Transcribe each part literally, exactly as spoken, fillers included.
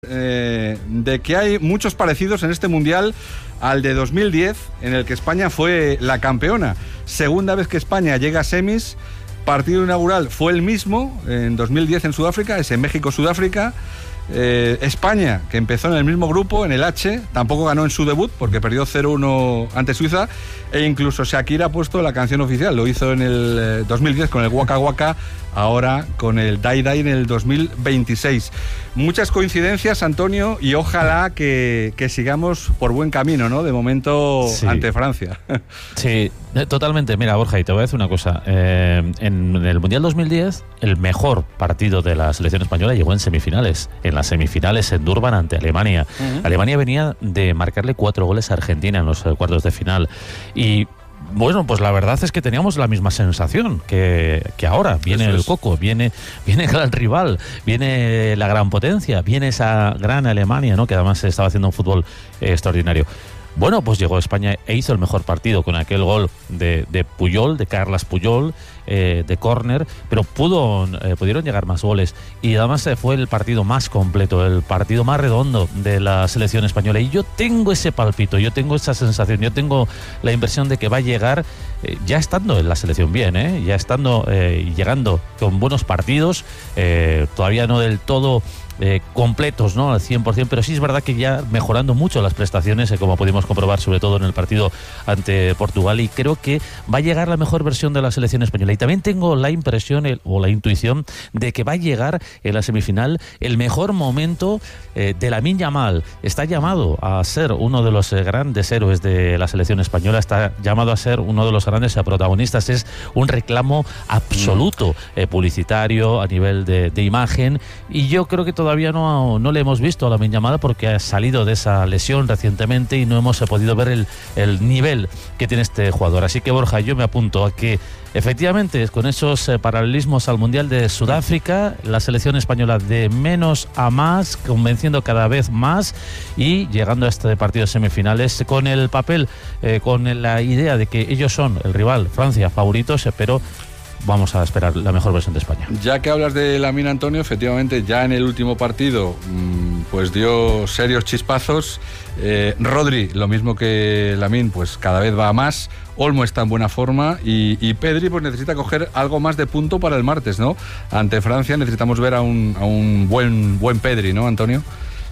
Eh, de que hay muchos parecidos en este Mundial al de dos mil diez, en el que España fue la campeona. Segunda vez que España llega a semis. Partido inaugural fue el mismo, en dos mil diez en Sudáfrica, es en México-Sudáfrica. Eh, España, que empezó en el mismo grupo, en el H, tampoco ganó en su debut porque perdió cero uno ante Suiza, e incluso Shakira ha puesto la canción oficial, lo hizo en el eh, dos mil diez con el Waka Waka, ahora con el Dai Dai en el dos mil veintiséis. Muchas coincidencias, Antonio, y ojalá que, que sigamos por buen camino, ¿no? De momento, sí, ante Francia. Sí, totalmente. Mira, Borja, y te voy a decir una cosa. Eh, en el Mundial dos mil diez, el mejor partido de la selección española llegó en semifinales. En las semifinales en Durban ante Alemania. Uh-huh. Alemania venía de marcarle cuatro goles a Argentina en los cuartos de final. Y bueno, pues la verdad es que teníamos la misma sensación que, que ahora. Viene Eso el es. Coco, viene, viene el gran rival, viene la gran potencia, viene esa gran Alemania, ¿no? Que además estaba haciendo un fútbol eh, extraordinario. Bueno, pues llegó España e hizo el mejor partido con aquel gol de, de Puyol, de Carles Puyol, eh, de córner, pero pudo, eh, pudieron llegar más goles y además eh, fue el partido más completo, el partido más redondo de la selección española. Y yo tengo ese palpito, yo tengo esa sensación, yo tengo la impresión de que va a llegar eh, ya estando en la selección bien, eh, ya estando eh, y llegando con buenos partidos, eh, todavía no del todo Eh, completos, ¿no? Al cien por ciento, pero sí es verdad que ya mejorando mucho las prestaciones, eh, como pudimos comprobar sobre todo en el partido ante Portugal, y creo que va a llegar la mejor versión de la selección española. Y también tengo la impresión el, o la intuición de que va a llegar en la semifinal el mejor momento eh, de Lamine Yamal. Está llamado a ser uno de los eh, grandes héroes de la selección española, está llamado a ser uno de los grandes eh, protagonistas. Es un reclamo absoluto eh, publicitario a nivel de, de imagen, y yo creo que todavía Todavía no, no le hemos visto a Lamine Yamal porque ha salido de esa lesión recientemente y no hemos podido ver el, el nivel que tiene este jugador. Así que, Borja, yo me apunto a que efectivamente con esos eh, paralelismos al Mundial de Sudáfrica, la selección española de menos a más, convenciendo cada vez más y llegando a este partido de semifinales con el papel, eh, con la idea de que ellos son el rival, Francia, favoritos, eh, pero vamos a esperar la mejor versión de España. Ya que hablas de Lamine, Antonio, efectivamente ya en el último partido pues dio serios chispazos. eh, Rodri, lo mismo que Lamine, pues cada vez va a más. Olmo está en buena forma y, y Pedri pues necesita coger algo más de punto para el martes, ¿no? Ante Francia necesitamos ver a un, a un buen, buen Pedri, ¿no, Antonio?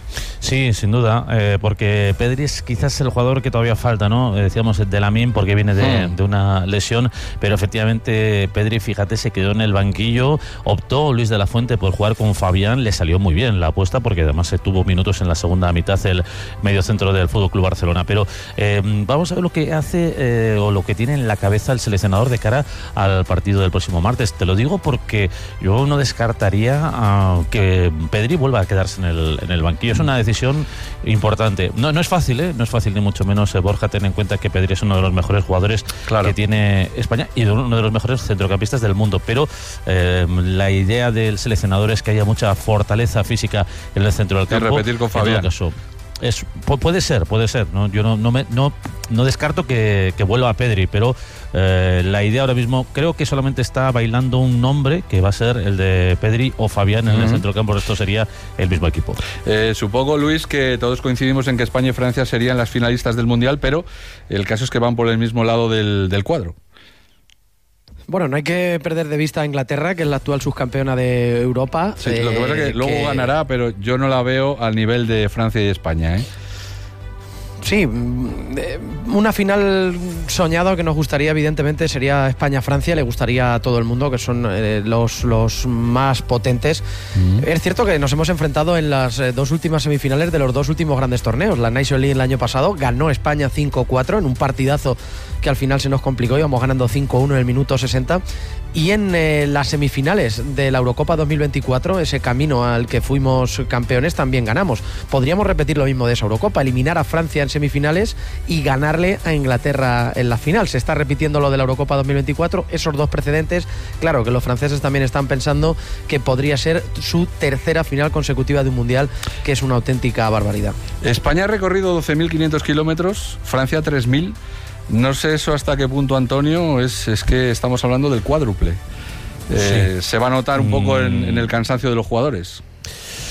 Sí, sin duda, eh, porque Pedri es quizás el jugador que todavía falta, ¿no? Eh, decíamos de Lamine porque viene de, de una lesión, pero efectivamente Pedri, fíjate, se quedó en el banquillo, optó Luis de la Fuente por jugar con Fabián, le salió muy bien la apuesta porque además se tuvo minutos en la segunda mitad el mediocentro del F C Barcelona, pero eh, vamos a ver lo que hace eh, o lo que tiene en la cabeza el seleccionador de cara al partido del próximo martes. Te lo digo porque yo no descartaría uh, que Pedri vuelva a quedarse en el, en el banquillo. Es una decisión importante. No, no es fácil, ¿eh? No es fácil ni mucho menos, eh, Borja, ten en cuenta que Pedri es uno de los mejores jugadores claro. que tiene España y uno de los mejores centrocampistas del mundo, pero eh, la idea del seleccionador es que haya mucha fortaleza física en el centro del campo. Y repetir con Fabián. Es, puede ser, puede ser, ¿no? Yo no, no, me, no, no descarto que, que vuelva a Pedri, pero eh, la idea ahora mismo creo que solamente está bailando un nombre que va a ser el de Pedri o Fabián en uh-huh. el centro del campo. Esto sería el mismo equipo. Eh, supongo, Luis, que todos coincidimos en que España y Francia serían las finalistas del Mundial, pero el caso es que van por el mismo lado del, del cuadro. Bueno, no hay que perder de vista a Inglaterra, que es la actual subcampeona de Europa. Sí, eh, lo que pasa es que luego que... ganará, pero yo no la veo al nivel de Francia y España, ¿eh? Sí, una final soñada que nos gustaría, evidentemente, sería España-Francia. Le gustaría a todo el mundo, que son eh, los, los más potentes. Mm. Es cierto que nos hemos enfrentado en las eh, dos últimas semifinales de los dos últimos grandes torneos. La Nations League el año pasado ganó España cinco cuatro en un partidazo que al final se nos complicó. Íbamos ganando cinco uno en el minuto sesenta. Y en eh, las semifinales de la Eurocopa dos mil veinticuatro, ese camino al que fuimos campeones, también ganamos. Podríamos repetir lo mismo de esa Eurocopa, eliminar a Francia en semifinales y ganarle a Inglaterra en la final. Se está repitiendo lo de la Eurocopa dos mil veinticuatro, esos dos precedentes. Claro que los franceses también están pensando que podría ser su tercera final consecutiva de un Mundial, que es una auténtica barbaridad. España ha recorrido doce mil quinientos kilómetros, Francia tres mil. No sé eso hasta qué punto, Antonio, es, es que estamos hablando del cuádruple. Eh, sí. ¿Se va a notar un poco en, en el cansancio de los jugadores?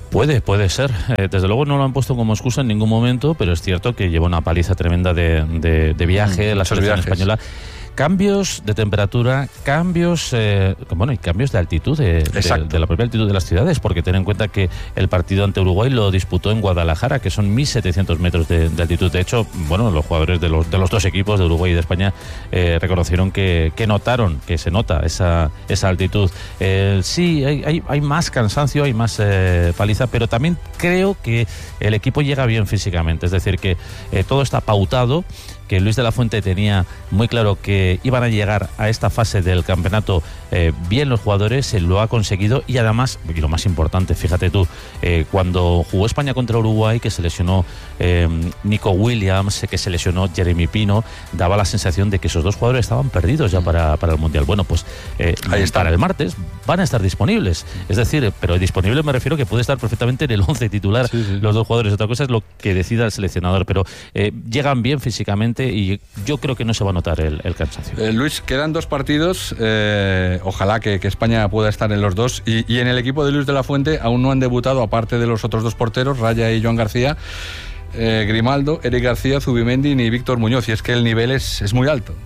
Puede, puede ser. Eh, desde luego no lo han puesto como excusa en ningún momento, pero es cierto que lleva una paliza tremenda de, de, de viaje, mm, la selección viajes. española. Cambios de temperatura, cambios, eh, bueno, y cambios de altitud, de, de, de la propia altitud de las ciudades, porque ten en cuenta que el partido ante Uruguay lo disputó en Guadalajara, que son mil setecientos metros de, de altitud. De hecho, bueno, los jugadores de los, de los dos equipos, de Uruguay y de España, eh, reconocieron que, que notaron, que se nota esa, esa altitud. Eh, sí, hay, hay, hay más cansancio, hay más eh, paliza, pero también creo que el equipo llega bien físicamente, es decir, que eh, todo está pautado, que Luis de la Fuente tenía muy claro que iban a llegar a esta fase del campeonato eh, bien los jugadores, se lo ha conseguido y además, y lo más importante, fíjate tú, eh, cuando jugó España contra Uruguay, que se lesionó eh, Nico Williams, que se lesionó Jeremy Pino, daba la sensación de que esos dos jugadores estaban perdidos ya para, para el Mundial. Bueno, pues eh, Ahí está. para el martes van a estar disponibles, es decir, pero disponible me refiero que puede estar perfectamente en el once titular sí, sí. los dos jugadores. Otra cosa es lo que decida el seleccionador, pero eh, llegan bien físicamente y yo creo que no se va a notar el, el cansancio. Eh, Luis, quedan dos partidos, eh, ojalá que, que España pueda estar en los dos, y, y en el equipo de Luis de la Fuente aún no han debutado, aparte de los otros dos porteros, Raya y Joan García, eh, Grimaldo, Eric García, Zubimendi ni Víctor Muñoz, y es que el nivel es, es muy alto.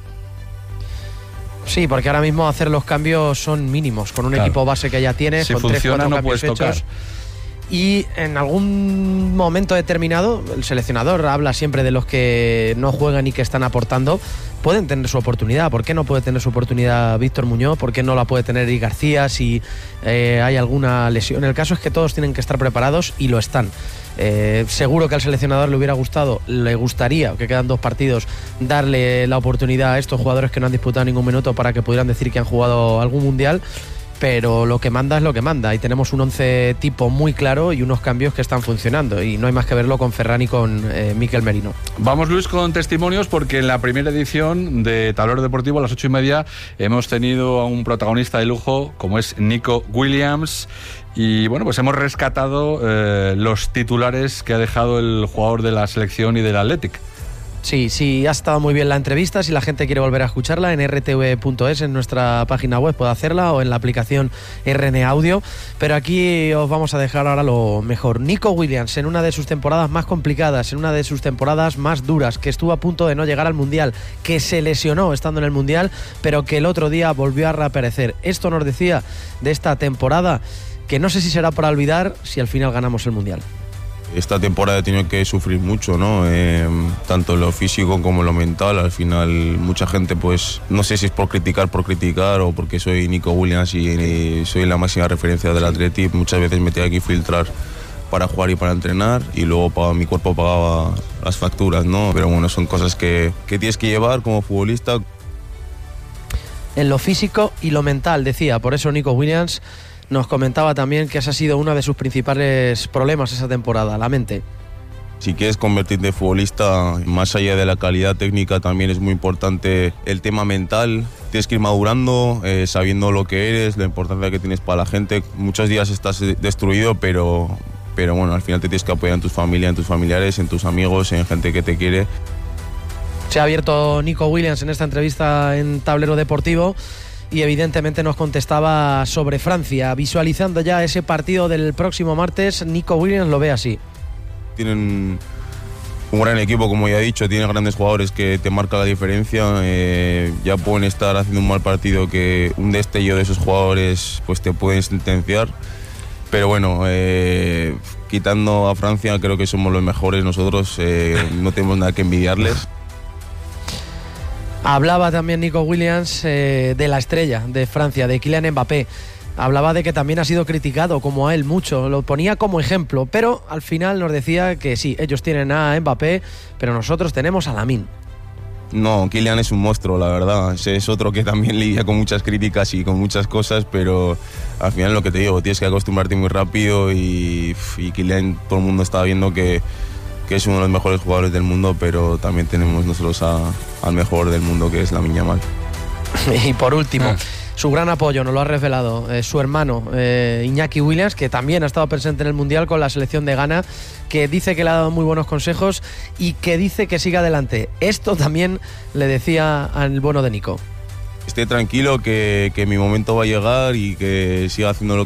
Sí, porque ahora mismo hacer los cambios son mínimos, con un claro. equipo base que ya tienes, si con funciona, tres, cuatro no puedes hechos. Tocar. Y en algún momento determinado, el seleccionador habla siempre de los que no juegan y que están aportando, pueden tener su oportunidad. ¿Por qué no puede tener su oportunidad Víctor Muñoz? ¿Por qué no la puede tener Eric García si eh, hay alguna lesión? El caso es que todos tienen que estar preparados y lo están. Eh, seguro que al seleccionador le hubiera gustado, le gustaría, que quedan dos partidos, darle la oportunidad a estos jugadores que no han disputado ningún minuto para que pudieran decir que han jugado algún mundial. Pero lo que manda es lo que manda y tenemos un once tipo muy claro y unos cambios que están funcionando y no hay más que verlo con Ferran y con eh, Mikel Merino. Vamos, Luis, con testimonios, porque en la primera edición de Tablero Deportivo a las ocho y media hemos tenido a un protagonista de lujo como es Nico Williams y bueno, pues hemos rescatado eh, los titulares que ha dejado el jugador de la selección y del Athletic. Sí, sí, ha estado muy bien la entrevista. Si la gente quiere volver a escucharla, en erre te ve punto es, en nuestra página web puede hacerla, o en la aplicación R N Audio. Pero aquí os vamos a dejar ahora lo mejor. Nico Williams, en una de sus temporadas más complicadas, en una de sus temporadas más duras, que estuvo a punto de no llegar al Mundial, que se lesionó estando en el Mundial, pero que el otro día volvió a reaparecer. Esto nos decía de esta temporada, que no sé si será para olvidar si al final ganamos el Mundial. Esta temporada he tenido que sufrir mucho, ¿no? Eh, tanto en lo físico como en lo mental. Al final mucha gente, pues, no sé si es por criticar, por criticar o porque soy Nico Williams y, y soy la máxima referencia del Athletic. Muchas veces me tenía que filtrar para jugar y para entrenar y luego para, mi cuerpo pagaba las facturas, ¿no? Pero bueno, son cosas que, que tienes que llevar como futbolista. En lo físico y lo mental, decía. Por eso Nico Williams nos comentaba también que ese ha sido uno de sus principales problemas esa temporada, la mente. Si quieres convertirte en futbolista, más allá de la calidad técnica, también es muy importante el tema mental. Tienes que ir madurando, eh, sabiendo lo que eres, la importancia que tienes para la gente. Muchos días estás destruido, pero, pero bueno, al final te tienes que apoyar en tu familia, en tus familiares, en tus amigos, en gente que te quiere. Se ha abierto Nico Williams en esta entrevista en Tablero Deportivo y evidentemente nos contestaba sobre Francia, visualizando ya ese partido del próximo martes. Nico Williams lo ve así. Tienen un gran equipo, como ya he dicho, tienen grandes jugadores que te marcan la diferencia. Eh, ya pueden estar haciendo un mal partido que un destello de esos jugadores pues te pueden sentenciar. Pero bueno, eh, quitando a Francia, creo que somos los mejores nosotros, eh, no tenemos nada que envidiarles. Hablaba también Nico Williams eh, de la estrella de Francia, de Kylian Mbappé. Hablaba de que también ha sido criticado, como a él, mucho. Lo ponía como ejemplo, pero al final nos decía que sí, ellos tienen a Mbappé, pero nosotros tenemos a Lamine. No, Kylian es un monstruo, la verdad. Es otro que también lidia con muchas críticas y con muchas cosas, pero al final lo que te digo, tienes que acostumbrarte muy rápido y, y Kylian, todo el mundo está viendo que que es uno de los mejores jugadores del mundo, pero también tenemos nosotros a, al mejor del mundo, que es Lamine Yamal. Y por último, ah. su gran apoyo, nos lo ha revelado eh, su hermano eh, Iñaki Williams, que también ha estado presente en el Mundial con la selección de Ghana, que dice que le ha dado muy buenos consejos y que dice que siga adelante. Esto también le decía al bueno de Nico. Esté tranquilo, que, que mi momento va a llegar y que siga haciendo lo que,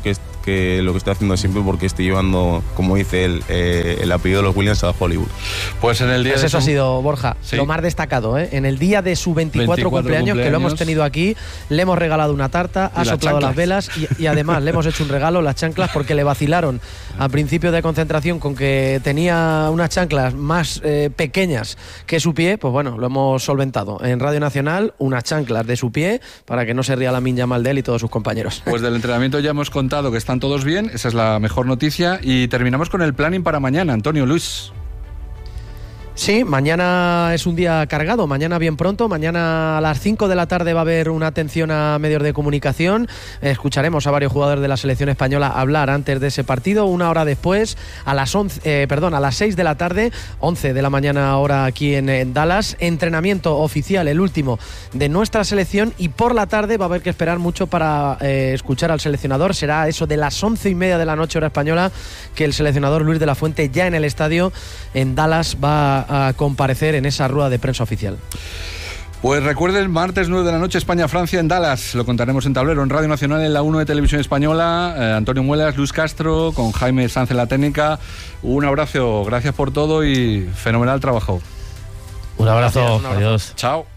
que lo que estoy haciendo siempre porque estoy llevando, como dice él, eh, el apellido de los Williams a Hollywood. Pues en el día pues de eso su... ha sido, Borja, sí. lo más destacado, ¿eh? En el día de su veinticuatro, veinticuatro cumpleaños, cumpleaños, que lo hemos tenido aquí, le hemos regalado una tarta, y ha soplado chanclas. las velas y, y además le hemos hecho un regalo, las chanclas, porque le vacilaron a principio de concentración con que tenía unas chanclas más eh, pequeñas que su pie. Pues bueno, lo hemos solventado. En Radio Nacional, unas chanclas de su pie para que no se ría Lamine Yamal de él y todos sus compañeros. Pues del entrenamiento ya hemos contado que están todos bien, esa es la mejor noticia. Y terminamos con el planning para mañana, Antonio, Luis. Sí, mañana es un día cargado, mañana bien pronto, mañana a las cinco de la tarde va a haber una atención a medios de comunicación, escucharemos a varios jugadores de la selección española hablar antes de ese partido, una hora después, a las once, eh, perdón, a las seis de la tarde, once de la mañana ahora aquí en, en Dallas, entrenamiento oficial, el último de nuestra selección, y por la tarde va a haber que esperar mucho para eh, escuchar al seleccionador, será eso de las once y media de la noche hora española que el seleccionador Luis de la Fuente ya en el estadio en Dallas va a a comparecer en esa rueda de prensa oficial. Pues recuerden, martes nueve de la noche, España-Francia en Dallas. Lo contaremos en tablero, en Radio Nacional, en la uno de Televisión Española. Eh, Antonio Muelas, Luis Castro, con Jaime Sanz en la técnica. Un abrazo, gracias por todo y fenomenal trabajo. Un abrazo, Gracias, un abrazo. Adiós. Chao.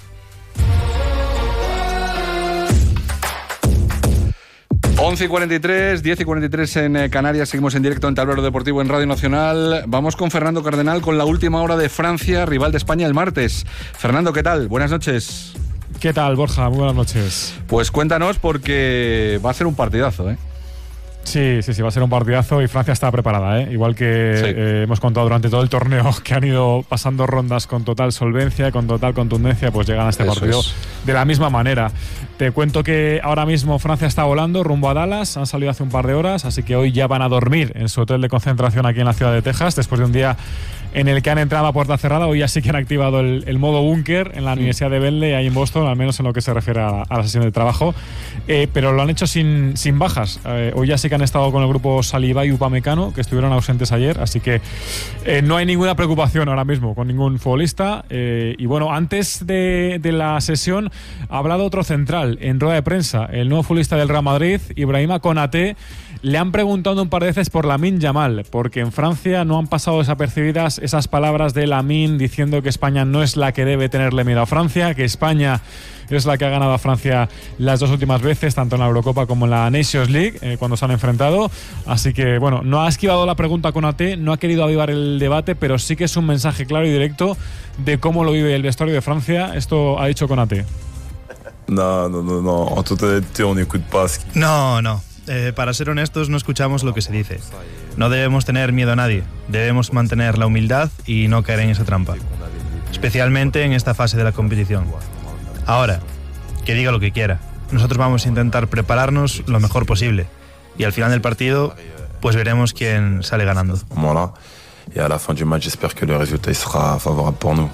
once y cuarenta y tres, diez y cuarenta y tres en Canarias, seguimos en directo en Tablero Deportivo en Radio Nacional. Vamos con Fernando Cardenal con la última hora de Francia, rival de España el martes. Fernando, ¿qué tal? Buenas noches. ¿Qué tal, Borja? Muy buenas noches. Pues cuéntanos porque va a ser un partidazo, ¿eh? Sí, sí, sí, va a ser un partidazo y Francia está preparada, ¿eh? Igual que Sí. eh, hemos contado durante todo el torneo que han ido pasando rondas con total solvencia, con total contundencia, pues llegan a este Eso partido es. de la misma manera. Te cuento que ahora mismo Francia está volando rumbo a Dallas, han salido hace un par de horas, así que hoy ya van a dormir en su hotel de concentración aquí en la ciudad de Texas, después de un día en el que han entrado a puerta cerrada. Hoy ya sí que han activado el, el modo búnker en la Universidad de Bentley, ahí en Boston, al menos en lo que se refiere a, a la sesión de trabajo, eh, pero lo han hecho sin, sin bajas. Eh, hoy ya sí que han estado con el grupo Saliba y Upamecano, que estuvieron ausentes ayer, así que eh, no hay ninguna preocupación ahora mismo con ningún futbolista. Eh, y bueno, antes de, de la sesión ha hablado otro central en rueda de prensa, el nuevo futbolista del Real Madrid, Ibrahima Konaté. Le han preguntado un par de veces por Lamine Yamal, porque en Francia no han pasado desapercibidas esas palabras de Lamine diciendo que España no es la que debe tenerle miedo a Francia, que España es la que ha ganado a Francia las dos últimas veces, tanto en la Eurocopa como en la Nations League, eh, cuando se han enfrentado. Así que, bueno, no ha esquivado la pregunta con A T, no ha querido avivar el debate, pero sí que es un mensaje claro y directo de cómo lo vive el vestuario de Francia. Esto ha dicho con A T. No, no, no, no. En toute honnêteté, on n'écoute pas. No, no. Eh, para ser honestos, no escuchamos lo que se dice. No debemos tener miedo a nadie. Debemos mantener la humildad y no caer en esa trampa. Especialmente en esta fase de la competición. Ahora, que diga lo que quiera. Nosotros vamos a intentar prepararnos lo mejor posible. Y al final del partido, pues veremos quién sale ganando. Voilà. Et à la fin du match, j'espère que le résultat sera favorable pour nous.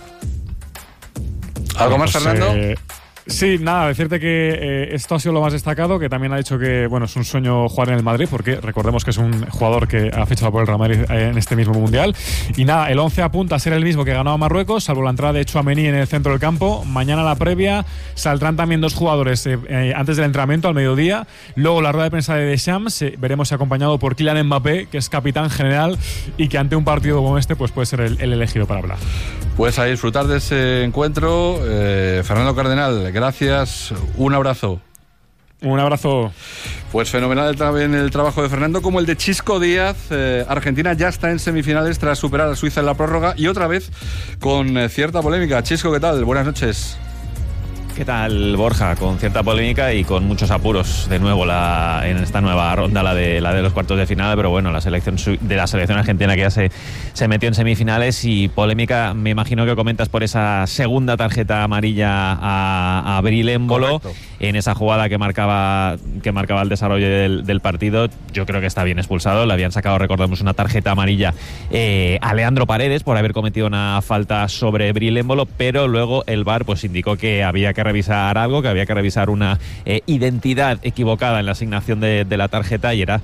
¿Algo más, Pues, Fernando? eh, sí, nada, decirte que eh, esto ha sido lo más destacado, que también ha dicho que bueno, es un sueño jugar en el Madrid, porque recordemos que es un jugador que ha fichado por el Real Madrid eh, en este mismo Mundial. Y nada, el once apunta a ser el mismo que ganó a Marruecos, salvo la entrada de Tchouaméni en el centro del campo. Mañana la previa, saldrán también dos jugadores eh, eh, antes del entrenamiento, al mediodía. Luego la rueda de prensa de Deschamps, eh, veremos si acompañado por Kylian Mbappé, que es capitán general y que ante un partido como este pues puede ser el, el elegido para hablar. Pues a disfrutar de ese encuentro. Eh, Fernando Cardenal, gracias, un abrazo. Un abrazo. Pues fenomenal también el trabajo de Fernando, como el de Chisco Díaz. Eh, Argentina ya está en semifinales tras superar a Suiza en la prórroga y otra vez con eh, cierta polémica. Chisco, ¿qué tal? Buenas noches. ¿Qué tal, Borja? Con cierta polémica y con muchos apuros de nuevo la, en esta nueva ronda, la de, la de los cuartos de final, pero bueno, la selección de la selección argentina que ya se, se metió en semifinales. Y polémica, me imagino que comentas por esa segunda tarjeta amarilla a, a Bril Embolo. Correcto. En esa jugada que marcaba que marcaba el desarrollo del, del partido. Yo creo que está bien expulsado. Le habían sacado, recordemos, una tarjeta amarilla eh, a Leandro Paredes por haber cometido una falta sobre Bril Embolo, pero luego el V A R pues indicó que había que revisar algo, que había que revisar una eh, identidad equivocada en la asignación de, de la tarjeta, y era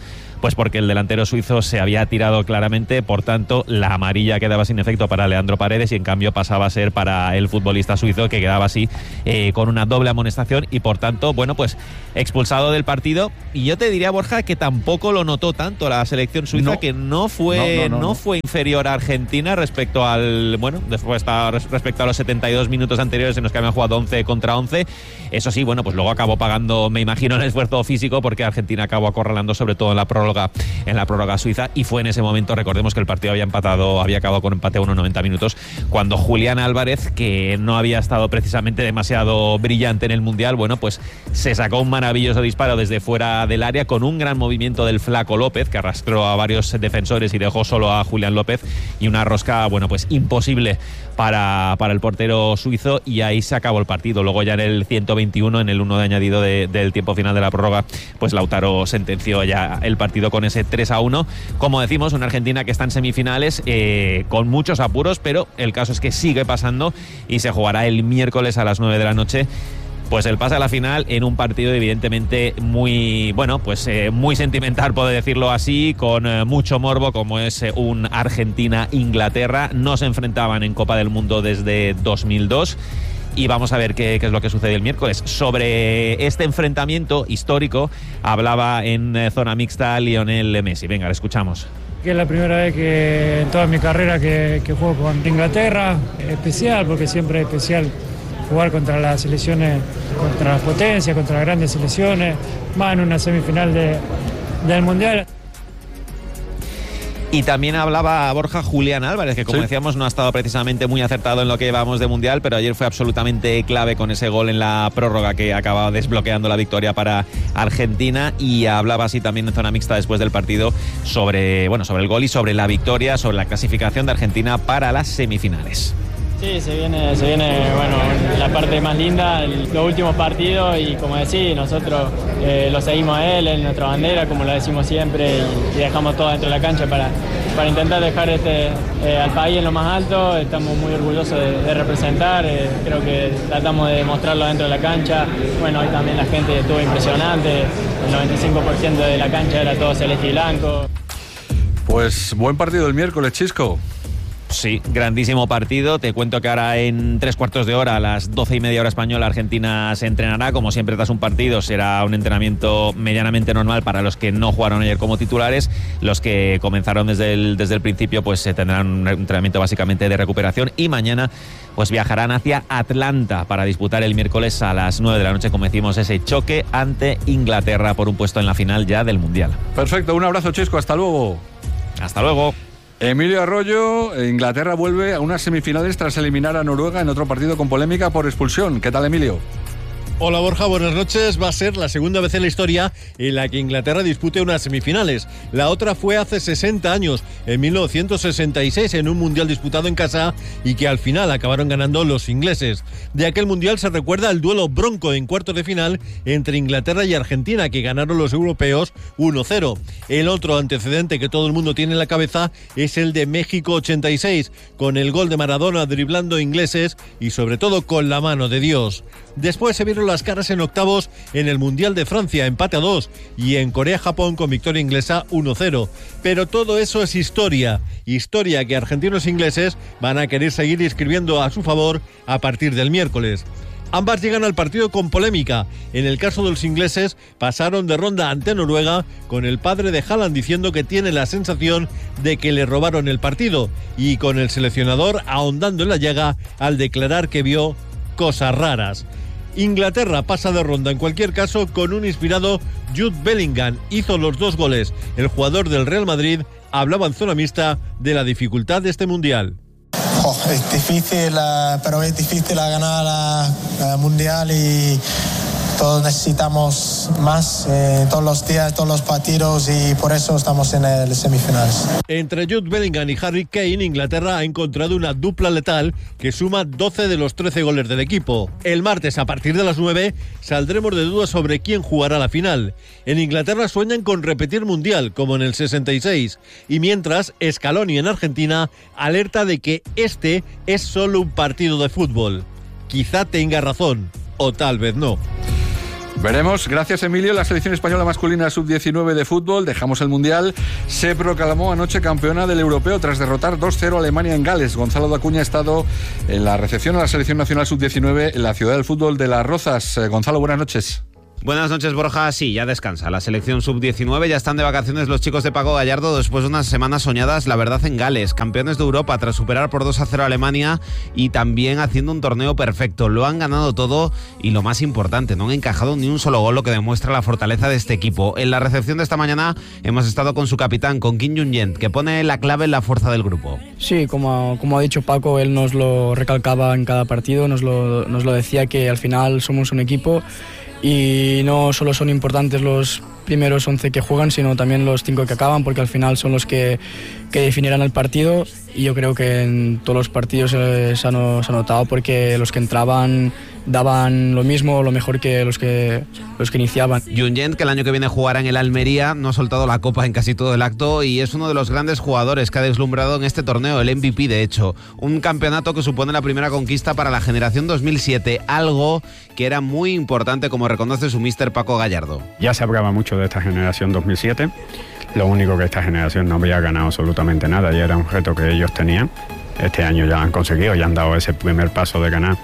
Pues porque el delantero suizo se había tirado claramente, por tanto la amarilla quedaba sin efecto para Leandro Paredes y en cambio pasaba a ser para el futbolista suizo, que quedaba así eh, con una doble amonestación y por tanto, bueno, pues expulsado del partido. Y yo te diría, Borja, que tampoco lo notó tanto la selección suiza, no. que no fue, no, no, no, no fue inferior a Argentina respecto al, bueno, después respecto a los setenta y dos minutos anteriores en los que habían jugado once contra once. Eso sí, bueno, pues luego acabó pagando, me imagino, el esfuerzo físico, porque Argentina acabó acorralando sobre todo en la prórroga, en la prórroga suiza, y fue en ese momento, recordemos que el partido había empatado, había acabado con empate a unos noventa minutos, cuando Julián Álvarez, que no había estado precisamente demasiado brillante en el Mundial, bueno, pues se sacó un maravilloso disparo desde fuera del área con un gran movimiento del Flaco López, que arrastró a varios defensores y dejó solo a Julián López, y una rosca, bueno, pues imposible para, para el portero suizo, y ahí se acabó el partido. Luego ya en el ciento veintiuno, en el uno de añadido de, del tiempo final de la prórroga, pues Lautaro sentenció ya el partido con ese tres a uno. Como decimos, una Argentina que está en semifinales eh, con muchos apuros, pero el caso es que sigue pasando y se jugará el miércoles a las nueve de la noche. Pues el pase a la final en un partido evidentemente muy, bueno, pues eh, muy sentimental, puedo decirlo así, con eh, mucho morbo, como es eh, un Argentina-Inglaterra. No se enfrentaban en Copa del Mundo desde dos mil dos. Y vamos a ver qué, qué es lo que sucede el miércoles. Sobre este enfrentamiento histórico hablaba en eh, zona mixta Lionel Messi. Venga, le escuchamos. Que es la primera vez que en toda mi carrera que, que juego con Inglaterra. Especial, porque siempre es especial jugar contra las selecciones, contra las potencias, contra las grandes selecciones, más en una semifinal de, del Mundial. Y también hablaba Borja Julián Álvarez, que como ¿Sí? decíamos no ha estado precisamente muy acertado en lo que llevamos de Mundial, pero ayer fue absolutamente clave con ese gol en la prórroga que acaba desbloqueando la victoria para Argentina, y hablaba así también en zona mixta después del partido sobre, bueno, sobre el gol y sobre la victoria, sobre la clasificación de Argentina para las semifinales. Sí, se viene, se viene bueno, la parte más linda, el, los últimos partidos, y como decís, nosotros eh, lo seguimos a él, en nuestra bandera, como lo decimos siempre, y, y dejamos todo dentro de la cancha para, para intentar dejar este, eh, al país en lo más alto. Estamos muy orgullosos de, de representar, eh, creo que tratamos de mostrarlo dentro de la cancha. Bueno, hoy también la gente estuvo impresionante, el noventa y cinco por ciento de la cancha era todo celeste y blanco. Pues buen partido el miércoles, Chisco. Sí, grandísimo partido. Te cuento que ahora en tres cuartos de hora, a las doce y media hora española, Argentina se entrenará. Como siempre tras un partido será un entrenamiento medianamente normal para los que no jugaron ayer como titulares. Los que comenzaron desde el, desde el principio pues se tendrán un entrenamiento básicamente de recuperación, y mañana pues viajarán hacia Atlanta para disputar el miércoles a las nueve de la noche, como decimos, ese choque ante Inglaterra por un puesto en la final ya del Mundial. Perfecto, un abrazo, Chisco, hasta luego. Hasta luego. Emilio Arroyo, Inglaterra vuelve a unas semifinales tras eliminar a Noruega en otro partido con polémica por expulsión. ¿Qué tal, Emilio? Hola Borja, buenas noches. Va a ser la segunda vez en la historia en la que Inglaterra dispute unas semifinales. La otra fue hace sesenta años, en mil novecientos sesenta y seis, en un mundial disputado en casa y que al final acabaron ganando los ingleses. De aquel mundial se recuerda el duelo bronco en cuartos de final entre Inglaterra y Argentina, que ganaron los europeos uno cero. El otro antecedente que todo el mundo tiene en la cabeza es el de México ochenta y seis, con el gol de Maradona driblando ingleses y sobre todo con la mano de Dios. Después se vieron las caras en octavos en el Mundial de Francia, empate a dos, y en Corea-Japón con victoria inglesa uno cero. Pero todo eso es historia, historia que argentinos e ingleses van a querer seguir escribiendo a su favor a partir del miércoles. Ambas llegan al partido con polémica. En el caso de los ingleses, pasaron de ronda ante Noruega con el padre de Haaland diciendo que tiene la sensación de que le robaron el partido, y con el seleccionador ahondando en la llaga al declarar que vio cosas raras. Inglaterra pasa de ronda en cualquier caso con un inspirado Jude Bellingham. Hizo los dos goles. El jugador del Real Madrid hablaba en zona mixta de la dificultad de este mundial. Oh, es difícil, pero es difícil ganar la mundial y todos necesitamos más eh, todos los días, todos los partidos, y por eso estamos en el semifinales. Entre Jude Bellingham y Harry Kane, Inglaterra ha encontrado una dupla letal que suma doce de los trece goles del equipo. El martes, a partir de las nueve, saldremos de dudas sobre quién jugará la final. En Inglaterra sueñan con repetir mundial, como en el sesenta y seis, y mientras Scaloni en Argentina alerta de que este es solo un partido de fútbol. Quizá tenga razón, o tal vez no. Veremos. Gracias, Emilio. La selección española masculina sub diecinueve de fútbol, dejamos el Mundial, se proclamó anoche campeona del europeo tras derrotar dos cero a Alemania en Gales. Gonzalo Dacuña ha estado en la recepción a la selección nacional sub diecinueve en la ciudad del fútbol de Las Rozas. Eh, Gonzalo, buenas noches. Buenas noches, Borja. Sí, ya descansa la selección sub diecinueve. Ya están de vacaciones los chicos de Paco Gallardo después de unas semanas soñadas, la verdad, en Gales. Campeones de Europa tras superar por dos a cero a Alemania y también haciendo un torneo perfecto. Lo han ganado todo y lo más importante, no han encajado ni un solo gol, lo que demuestra la fortaleza de este equipo. En la recepción de esta mañana hemos estado con su capitán, con Kim Jung-yent, que pone la clave en la fuerza del grupo. Sí, como, como ha dicho Paco, él nos lo recalcaba en cada partido, nos lo, nos lo decía que al final somos un equipo y no solo son importantes los primeros once que juegan, sino también los cinco que acaban, porque al final son los que, que definirán el partido, y yo creo que en todos los partidos eh, se, ha no, se ha notado, porque los que entraban daban lo mismo, lo mejor que los que los que iniciaban. Jung-yent, que el año que viene jugará en el Almería, no ha soltado la copa en casi todo el acto y es uno de los grandes jugadores que ha deslumbrado en este torneo, el M V P de hecho. Un campeonato que supone la primera conquista para la generación dos mil siete, algo que era muy importante, como reconoce su míster Paco Gallardo. Ya se hablaba mucho de esta generación dos mil siete, lo único que esta generación no había ganado absolutamente nada y era un reto que ellos tenían. Este año ya lo han conseguido, ya han dado ese primer paso de ganar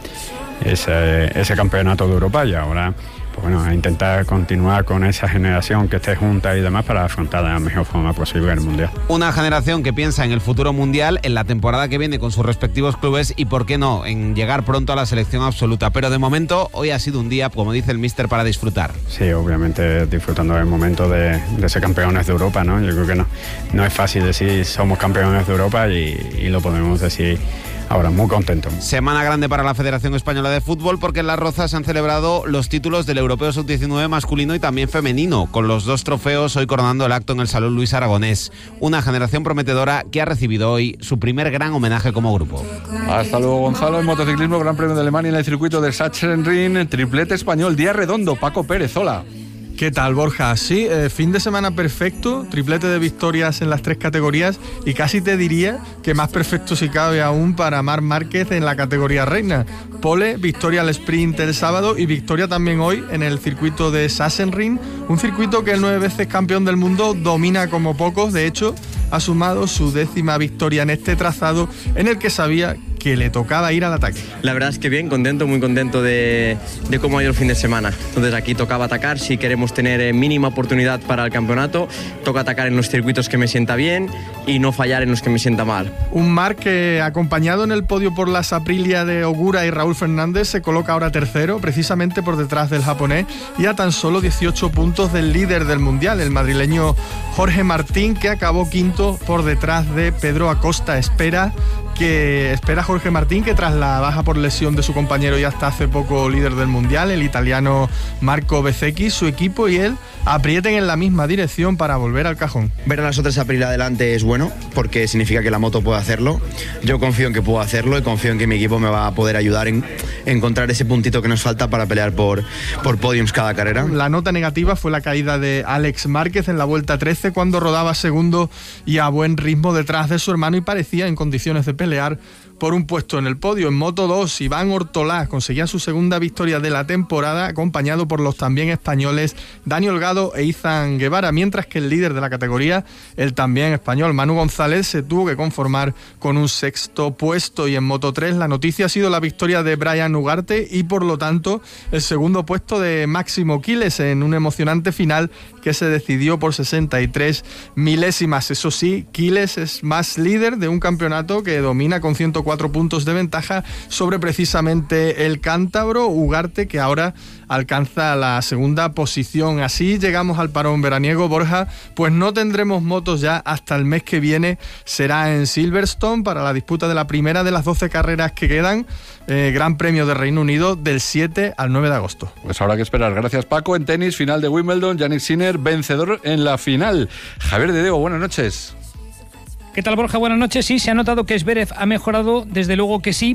ese, ese campeonato de Europa y ahora pues bueno, a intentar continuar con esa generación que esté junta y demás para afrontar de la mejor forma posible el Mundial. Una generación que piensa en el futuro Mundial, en la temporada que viene con sus respectivos clubes y, por qué no, en llegar pronto a la selección absoluta. Pero de momento, hoy ha sido un día, como dice el míster, para disfrutar. Sí, obviamente disfrutando del momento de, de ser campeones de Europa, ¿no? Yo creo que no, no es fácil decir somos campeones de Europa y, y lo podemos decir ahora, muy contento. Semana grande para la Federación Española de Fútbol, porque en Las Rozas se han celebrado los títulos del Europeo sub diecinueve masculino y también femenino, con los dos trofeos hoy coronando el acto en el Salón Luis Aragonés. Una generación prometedora que ha recibido hoy su primer gran homenaje como grupo. Hasta luego, Gonzalo. En motociclismo, Gran Premio de Alemania en el circuito de Sachsenring, triplete español, día redondo, Paco Pérez, hola. ¿Qué tal, Borja? Sí, eh, fin de semana perfecto, triplete de victorias en las tres categorías y casi te diría que más perfecto si cabe aún para Marc Márquez en la categoría reina. Pole, victoria al sprint el sábado y victoria también hoy en el circuito de Sachsenring, un circuito que el nueve veces campeón del mundo domina como pocos. De hecho, ha sumado su décima victoria en este trazado en el que sabía que le tocaba ir al ataque. La verdad es que bien, contento, muy contento de, de cómo ha ido el fin de semana. Entonces aquí tocaba atacar, si queremos tener mínima oportunidad para el campeonato, toca atacar en los circuitos que me sienta bien y no fallar en los que me sienta mal. Un Marc que, acompañado en el podio por las Aprilia de Ogura y Raúl Fernández, se coloca ahora tercero, precisamente por detrás del japonés y a tan solo dieciocho puntos del líder del mundial, el madrileño Jorge Martín, que acabó quinto por detrás de Pedro Acosta. Espera que espera Jorge Martín, que tras la baja por lesión de su compañero y hasta hace poco líder del mundial, el italiano Marco Bezzecchi, su equipo y él aprieten en la misma dirección para volver al cajón. Ver a las otras Aprilia adelante es bueno, porque significa que la moto puede hacerlo. Yo confío en que puedo hacerlo y confío en que mi equipo me va a poder ayudar en encontrar ese puntito que nos falta para pelear por, por podiums cada carrera. La nota negativa fue la caída de Alex Márquez en la vuelta trece, cuando rodaba segundo y a buen ritmo detrás de su hermano y parecía en condiciones de pelear por un puesto en el podio. En Moto dos, Iván Ortolá conseguía su segunda victoria de la temporada, acompañado por los también españoles Dani Holgado e Izan Guevara, mientras que el líder de la categoría, el también español Manu González, se tuvo que conformar con un sexto puesto. Y en Moto tres la noticia ha sido la victoria de Brian Ugarte y por lo tanto el segundo puesto de Máximo Quiles en un emocionante final que se decidió por sesenta y tres milésimas. Eso sí, Quiles es más líder de un campeonato que domina con ciento cuatro puntos de ventaja sobre precisamente el cántabro Ugarte, que ahora alcanza la segunda posición. Así llegamos al parón veraniego, Borja, pues no tendremos motos ya hasta el mes que viene. Será en Silverstone para la disputa de la primera de las doce carreras que quedan, eh, Gran Premio de Reino Unido del siete al nueve de agosto. Pues habrá que esperar. Gracias, Paco. En tenis, final de Wimbledon, Jannik Sinner vencedor en la final. Javier de Diego, buenas noches. ¿Qué tal, Borja? Buenas noches. Sí, se ha notado que Zverev ha mejorado, desde luego que sí.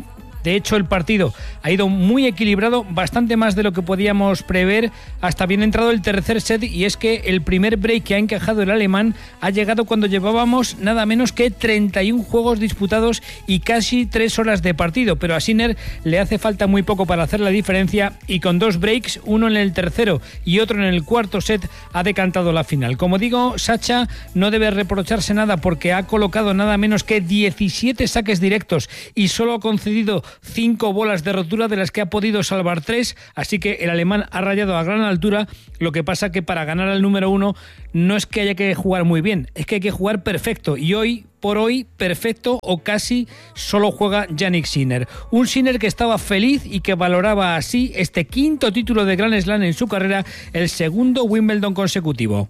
De hecho, el partido ha ido muy equilibrado, bastante más de lo que podíamos prever, hasta bien entrado el tercer set, y es que el primer break que ha encajado el alemán ha llegado cuando llevábamos nada menos que treinta y uno juegos disputados y casi tres horas de partido, pero a Sinner le hace falta muy poco para hacer la diferencia, y con dos breaks, uno en el tercero y otro en el cuarto set, ha decantado la final. Como digo, Sacha no debe reprocharse nada porque ha colocado nada menos que diecisiete saques directos y solo ha concedido cinco bolas de rotura, de las que ha podido salvar tres, así que el alemán ha rayado a gran altura. Lo que pasa que para ganar al número uno no es que haya que jugar muy bien, es que hay que jugar perfecto, y hoy por hoy perfecto o casi solo juega Jannik Sinner. Un Sinner que estaba feliz y que valoraba así este quinto título de Grand Slam en su carrera, el segundo Wimbledon consecutivo.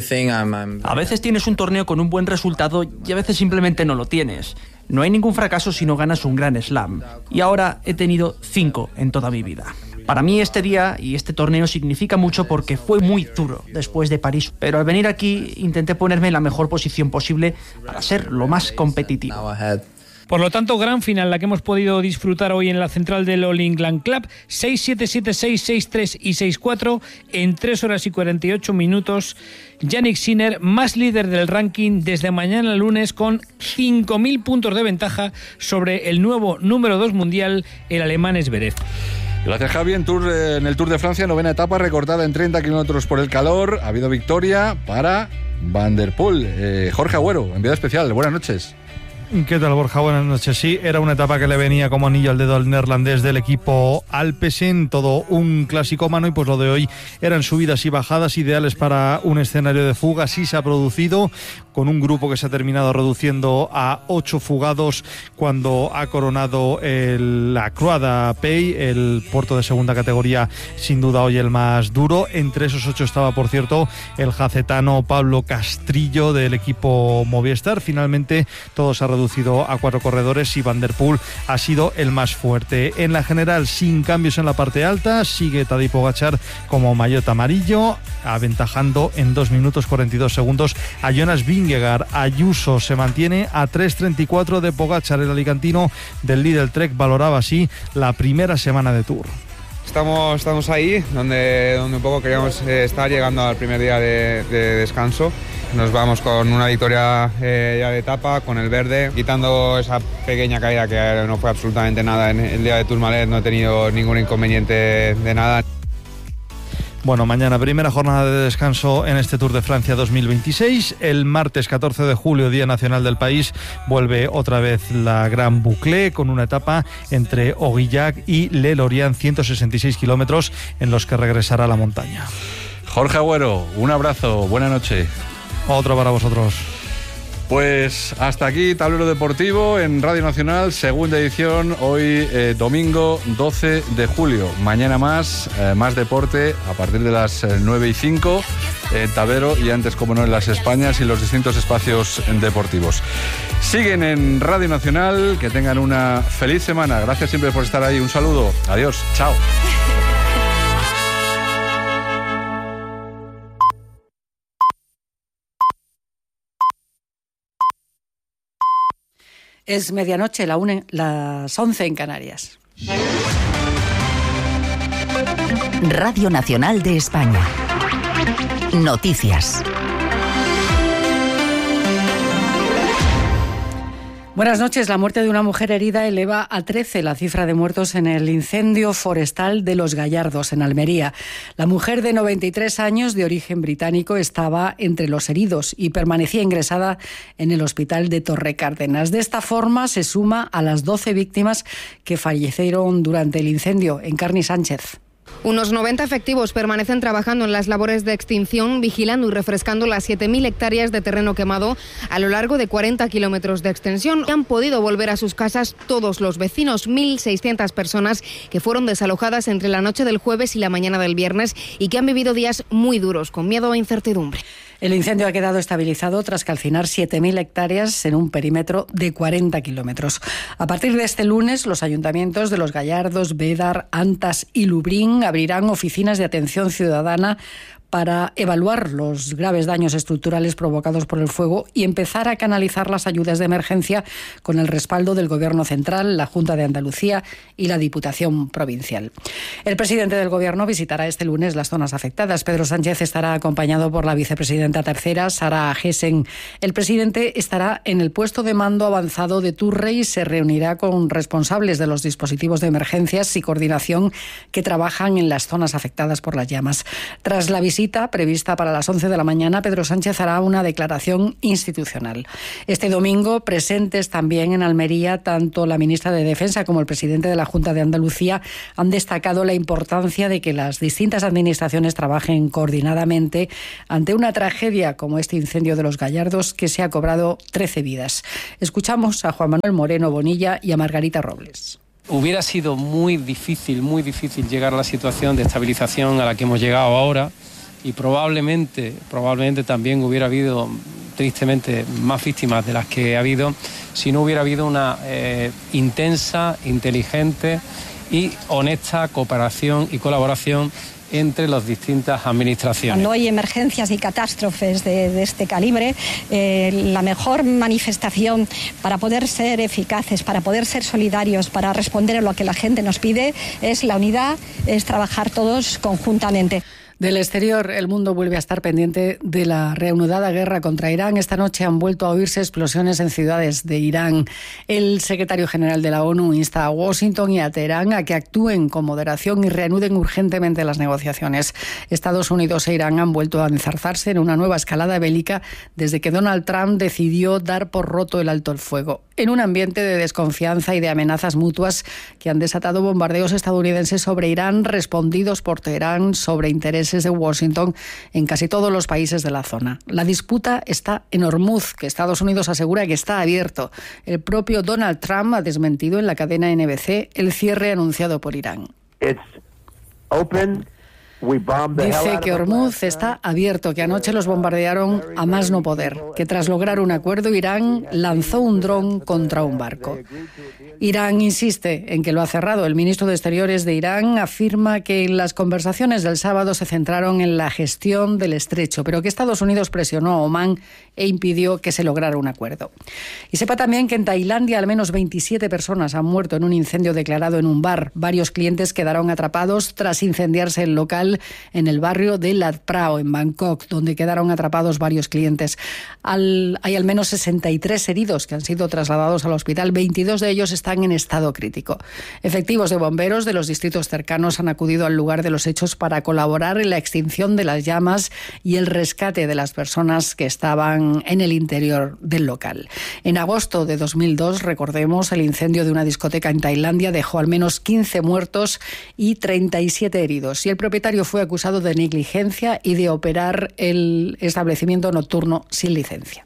A veces tienes un torneo con un buen resultado y a veces simplemente no lo tienes. No hay ningún fracaso si no ganas un Grand Slam. Y ahora he tenido cinco en toda mi vida. Para mí este día y este torneo significa mucho porque fue muy duro después de París, pero al venir aquí intenté ponerme en la mejor posición posible para ser lo más competitivo. Por lo tanto, gran final la que hemos podido disfrutar hoy en la central del All England Club. seis siete, siete seis, seis tres y seis cuatro en tres horas y cuarenta y ocho minutos. Jannik Sinner, más líder del ranking desde mañana lunes, con cinco mil puntos de ventaja sobre el nuevo número dos mundial, el alemán Zverev. Gracias, Javi. En, tour, en el Tour de Francia, novena etapa, recortada en treinta kilómetros por el calor. Ha habido victoria para Van der Poel. Eh, Jorge Agüero, enviado especial. Buenas noches. ¿Qué tal, Borja? Buenas noches. Sí, era una etapa que le venía como anillo al dedo al neerlandés del equipo Alpecin, todo un clásico mano, y pues lo de hoy eran subidas y bajadas ideales para un escenario de fuga. Sí se ha producido, con un grupo que se ha terminado reduciendo a ocho fugados cuando ha coronado el, la Croix de Pey, el puerto de segunda categoría, sin duda hoy el más duro. Entre esos ocho estaba, por cierto, el jacetano Pablo Castrillo del equipo Movistar. Finalmente todo se ha reducido a cuatro corredores y Van der Poel ha sido el más fuerte. En la general, sin cambios en la parte alta, sigue Tadej Pogačar como maillot amarillo, aventajando en dos minutos cuarenta y dos segundos a Jonas Vingegaard. Ayuso se mantiene a tres treinta y cuatro de Pogačar. El alicantino del Lidl Trek valoraba así la primera semana de Tour. Estamos, estamos ahí, donde, donde un poco queríamos eh, estar, llegando al primer día de, de descanso. Nos vamos con una victoria eh, ya de etapa, con el verde, quitando esa pequeña caída que no fue absolutamente nada en el día de Tourmalet. No he tenido ningún inconveniente de nada. Bueno, mañana primera jornada de descanso en este Tour de Francia dos mil veintiséis. El martes catorce de julio, Día Nacional del País, vuelve otra vez la Gran Boucle, con una etapa entre Aurillac y Le Lorient, ciento sesenta y seis kilómetros en los que regresará a la montaña. Jorge Agüero, un abrazo, buena noche. Otro para vosotros. Pues hasta aquí Tablero Deportivo en Radio Nacional, segunda edición, hoy eh, domingo doce de julio. Mañana más, eh, más deporte a partir de las eh, nueve y cinco en Tablero, y antes, como no, en las Españas y los distintos espacios deportivos. Siguen en Radio Nacional, que tengan una feliz semana. Gracias siempre por estar ahí. Un saludo. Adiós. Chao. Es medianoche, la una, las once en Canarias. Radio Nacional de España. Noticias. Buenas noches. La muerte de una mujer herida eleva a trece la cifra de muertos en el incendio forestal de Los Gallardos, en Almería. La mujer de noventa y tres años, de origen británico, estaba entre los heridos y permanecía ingresada en el hospital de Torrecárdenas. De esta forma se suma a las doce víctimas que fallecieron durante el incendio. Encarni Sánchez. Unos noventa efectivos permanecen trabajando en las labores de extinción, vigilando y refrescando las siete mil hectáreas de terreno quemado a lo largo de cuarenta kilómetros de extensión. Han podido volver a sus casas todos los vecinos, mil seiscientas personas que fueron desalojadas entre la noche del jueves y la mañana del viernes y que han vivido días muy duros, con miedo e incertidumbre. El incendio ha quedado estabilizado tras calcinar siete mil hectáreas en un perímetro de cuarenta kilómetros. A partir de este lunes, los ayuntamientos de Los Gallardos, Bédar, Antas y Lubric abrirán oficinas de atención ciudadana para evaluar los graves daños estructurales provocados por el fuego y empezar a canalizar las ayudas de emergencia con el respaldo del Gobierno central, la Junta de Andalucía y la Diputación provincial. El presidente del Gobierno visitará este lunes las zonas afectadas. Pedro Sánchez estará acompañado por la vicepresidenta tercera, Sara Gessen. El presidente estará en el puesto de mando avanzado de Turre y se reunirá con responsables de los dispositivos de emergencias y coordinación que trabajan en las zonas afectadas por las llamas. Tras la visita Visita prevista para las once de la mañana, Pedro Sánchez hará una declaración institucional. Este domingo, presentes también en Almería, tanto la ministra de Defensa como el presidente de la Junta de Andalucía han destacado la importancia de que las distintas administraciones trabajen coordinadamente ante una tragedia como este incendio de los Gallardos que se ha cobrado trece vidas. Escuchamos a Juan Manuel Moreno Bonilla y a Margarita Robles. Hubiera sido muy difícil, muy difícil llegar a la situación de estabilización a la que hemos llegado ahora. Y probablemente, probablemente también hubiera habido, tristemente, más víctimas de las que ha habido si no hubiera habido una eh, intensa, inteligente y honesta cooperación y colaboración entre las distintas administraciones. Cuando hay emergencias y catástrofes de, de este calibre, eh, la mejor manifestación para poder ser eficaces, para poder ser solidarios, para responder a lo que la gente nos pide, es la unidad, es trabajar todos conjuntamente. Del exterior, el mundo vuelve a estar pendiente de la reanudada guerra contra Irán. Esta noche han vuelto a oírse explosiones en ciudades de Irán. El secretario general de la ONU insta a Washington y a Teherán a que actúen con moderación y reanuden urgentemente las negociaciones. Estados Unidos e Irán han vuelto a enzarzarse en una nueva escalada bélica desde que Donald Trump decidió dar por roto el alto el fuego. En un ambiente de desconfianza y de amenazas mutuas que han desatado bombardeos estadounidenses sobre Irán, respondidos por Teherán sobre intereses de Washington en casi todos los países de la zona. La disputa está en Hormuz, que Estados Unidos asegura que está abierto. El propio Donald Trump ha desmentido en la cadena N B C el cierre anunciado por Irán. It's open. Dice que Hormuz está abierto, que anoche los bombardearon a más no poder, que tras lograr un acuerdo Irán lanzó un dron contra un barco. Irán insiste en que lo ha cerrado. El ministro de Exteriores de Irán afirma que las conversaciones del sábado se centraron en la gestión del estrecho, pero que Estados Unidos presionó a Omán e impidió que se lograra un acuerdo. Y sepa también que en Tailandia al menos veintisiete personas han muerto en un incendio declarado en un bar. Varios clientes quedaron atrapados tras incendiarse el local en el barrio de Lat Phrao, en Bangkok, donde quedaron atrapados varios clientes. Al, hay al menos sesenta y tres heridos que han sido trasladados al hospital. veintidós de ellos están en estado crítico. Efectivos de bomberos de los distritos cercanos han acudido al lugar de los hechos para colaborar en la extinción de las llamas y el rescate de las personas que estaban en el interior del local. En agosto de dos mil dos, recordemos, el incendio de una discoteca en Tailandia dejó al menos quince muertos y treinta y siete heridos. Y el propietario fue acusado de negligencia y de operar el establecimiento nocturno sin licencia.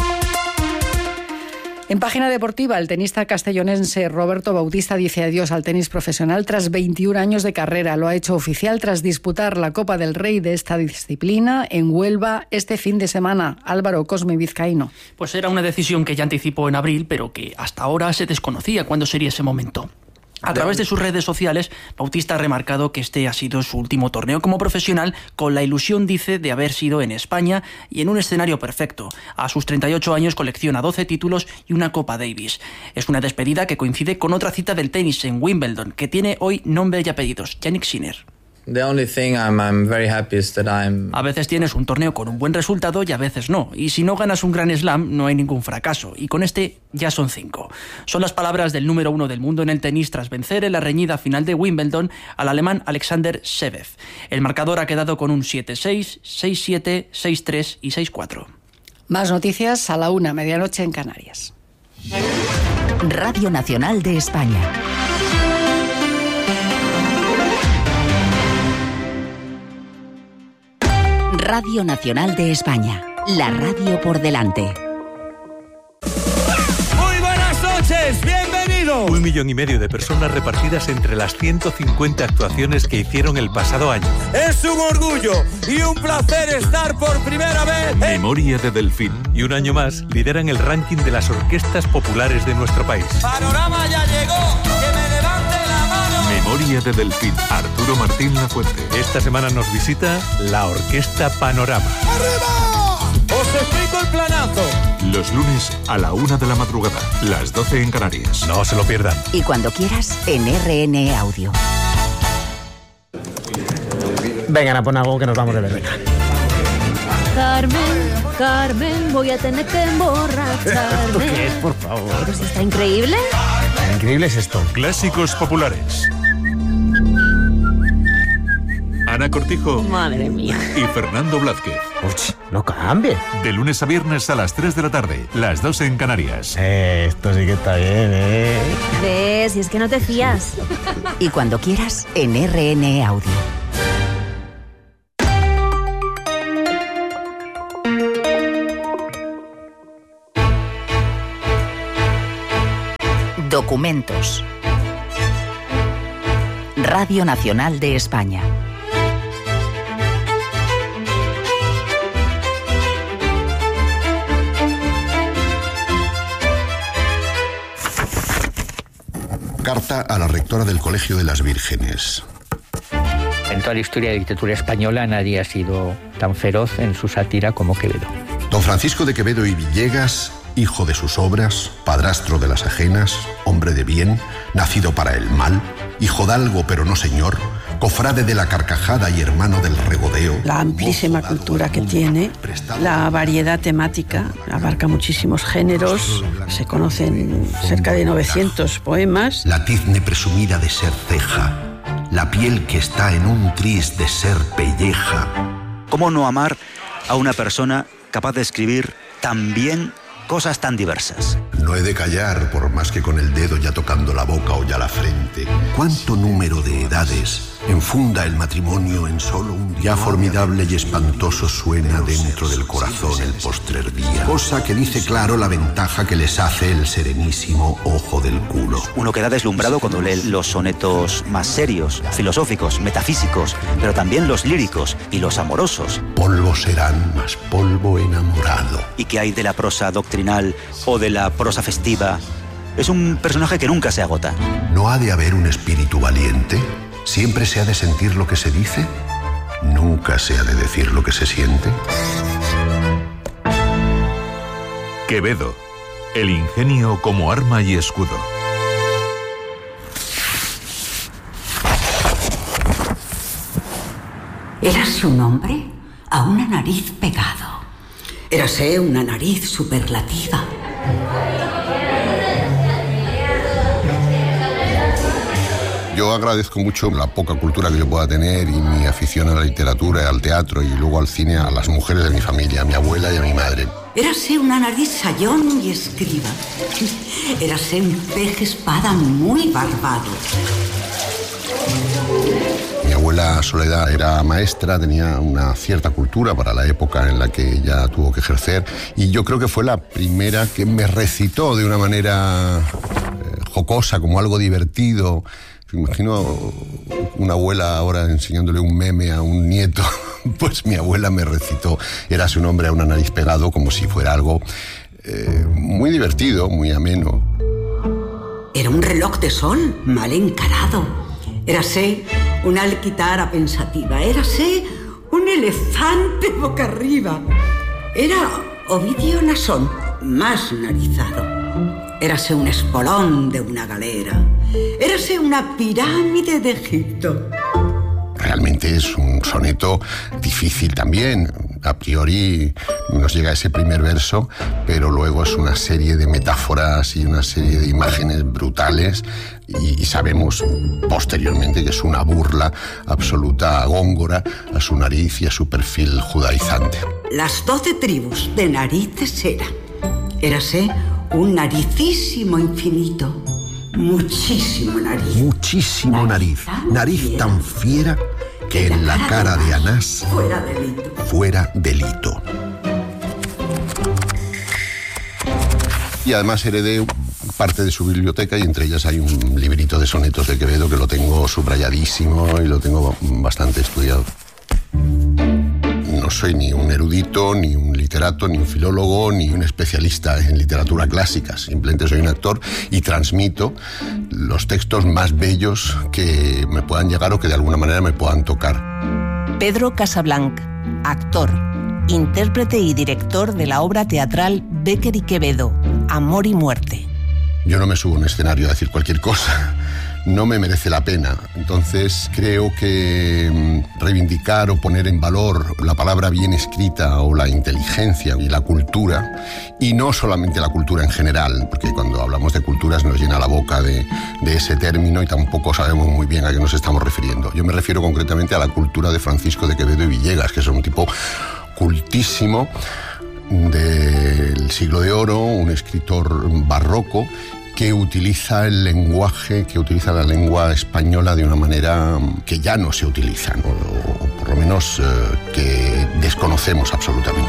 En página deportiva, el tenista castellonense Roberto Bautista dice adiós al tenis profesional tras veintiún años de carrera. Lo ha hecho oficial tras disputar la Copa del Rey de esta disciplina en Huelva este fin de semana. Álvaro Cosme Vizcaíno. Pues era una decisión que ya anticipó en abril, pero que hasta ahora se desconocía cuándo sería ese momento. A través de sus redes sociales, Bautista ha remarcado que este ha sido su último torneo como profesional, con la ilusión, dice, de haber sido en España y en un escenario perfecto. A sus treinta y ocho años colecciona doce títulos y una Copa Davis. Es una despedida que coincide con otra cita del tenis en Wimbledon, que tiene hoy nombre y apellidos: Jannik Sinner. The only thing I'm, I'm very happy is that I'm... A veces tienes un torneo con un buen resultado y a veces no. Y si no ganas un Grand Slam, no hay ningún fracaso. Y con este ya son cinco. Son las palabras del número uno del mundo en el tenis tras vencer en la reñida final de Wimbledon al alemán Alexander Zverev. El marcador ha quedado con un siete seis, seis siete, seis tres y seis cuatro. Más noticias a la una, medianoche en Canarias. Radio Nacional de España. Radio Nacional de España, la radio por delante. Muy buenas noches, bienvenidos. Un millón y medio de personas repartidas entre las ciento cincuenta actuaciones que hicieron el pasado año. Es un orgullo y un placer estar por primera vez. Memoria de Delfín. Y un año más lideran el ranking de las orquestas populares de nuestro país. Panorama ya llegó, que me levante la mano. Memoria de Delfín, Arturo Martín Lafuente. Esta semana nos visita la Orquesta Panorama. ¡Arriba! ¡Os explico el planazo! Los lunes a la una de la madrugada, las doce en Canarias. No se lo pierdan. Y cuando quieras, en R N E Audio. Venga, pon algo que nos vamos de verbeca. Carmen, Carmen, voy a tener que emborracharme. ¿Esto qué es, por favor? Pues está increíble. Increíble es esto. Clásicos populares. Ana Cortijo. Madre mía. Y Fernando Blázquez. Uy, no cambie. De lunes a viernes a las tres de la tarde, las doce en Canarias. Eh, esto sí que está bien, ¿eh? ¿Ves? Si es que no te fías. Y cuando quieras, en R N E Audio. Documentos. Radio Nacional de España. Carta a la rectora del Colegio de las Vírgenes. En toda la historia de la literatura española nadie ha sido tan feroz en su sátira como Quevedo. Don Francisco de Quevedo y Villegas, hijo de sus obras, padrastro de las ajenas, hombre de bien, nacido para el mal, hijodalgo pero no señor, cofrade de la carcajada y hermano del regodeo. La amplísima cultura que tiene, la variedad temática, abarca muchísimos géneros, se conocen cerca de novecientos poemas. La tizne presumida de ser ceja, la piel que está en un tris de ser pelleja. ¿Cómo no amar a una persona capaz de escribir tan bien cosas tan diversas? No he de callar, por más que con el dedo ya tocando la boca o ya la frente. ¿Cuánto número de edades enfunda el matrimonio en solo un día? Ya formidable y espantoso suena dentro del corazón el postrer día. Cosa que dice claro la ventaja que les hace el serenísimo ojo del culo. Uno queda deslumbrado cuando lee los sonetos más serios, filosóficos, metafísicos, pero también los líricos y los amorosos. Polvo serán, más polvo enamorado. ¿Y qué hay de la prosa doctrinal o de la prosa festiva? Es un personaje que nunca se agota. ¿No ha de haber un espíritu valiente? ¿Siempre se ha de sentir lo que se dice? ¿Nunca se ha de decir lo que se siente? Quevedo, el ingenio como arma y escudo. Érase un hombre a una nariz pegado. Érase una nariz superlativa. Yo agradezco mucho la poca cultura que yo pueda tener y mi afición a la literatura, al teatro y luego al cine a las mujeres de mi familia, a mi abuela y a mi madre. Érase una nariz sayón y escriba. Érase un pez espada muy barbado. Mi abuela Soledad era maestra, tenía una cierta cultura para la época en la que ella tuvo que ejercer y yo creo que fue la primera que me recitó de una manera eh, jocosa, como algo divertido. Me imagino una abuela ahora enseñándole un meme a un nieto. Pues mi abuela me recitó Érase un hombre a una nariz pegado como si fuera algo eh, muy divertido, muy ameno. Era un reloj de sol mal encarado. Érase una alquitara pensativa. Érase un elefante boca arriba. Era Ovidio Nasón, más narizado. Érase un espolón de una galera. Érase una pirámide de Egipto. Realmente es un soneto difícil también. A priori nos llega ese primer verso, pero luego es una serie de metáforas y una serie de imágenes brutales y, y sabemos posteriormente que es una burla absoluta a Góngora, a su nariz y a su perfil judaizante. Las doce tribus de narices eran. Érase un naricísimo infinito. Muchísimo nariz. Muchísimo nariz. Nariz tan fiera que en la cara de Anás fuera delito. Fuera delito. Y además heredé parte de su biblioteca y entre ellas hay un librito de sonetos de Quevedo que lo tengo subrayadísimo y lo tengo bastante estudiado. No soy ni un erudito ni un literato, ni un filólogo, ni un especialista en literatura clásica. Simplemente soy un actor y transmito los textos más bellos que me puedan llegar o que de alguna manera me puedan tocar. Pedro Casablanc, actor, intérprete y director de la obra teatral Bécquer y Quevedo, Amor y Muerte. Yo no me subo a un escenario a decir cualquier cosa. No me merece la pena. Entonces creo que reivindicar o poner en valor la palabra bien escrita o la inteligencia y la cultura, y no solamente la cultura en general, porque cuando hablamos de culturas nos llena la boca de, de ese término y tampoco sabemos muy bien a qué nos estamos refiriendo. Yo me refiero concretamente a la cultura de Francisco de Quevedo y Villegas, que es un tipo cultísimo del siglo de oro, un escritor barroco que utiliza el lenguaje, que utiliza la lengua española de una manera que ya no se utiliza, ¿no? o, o por lo menos eh, que desconocemos absolutamente.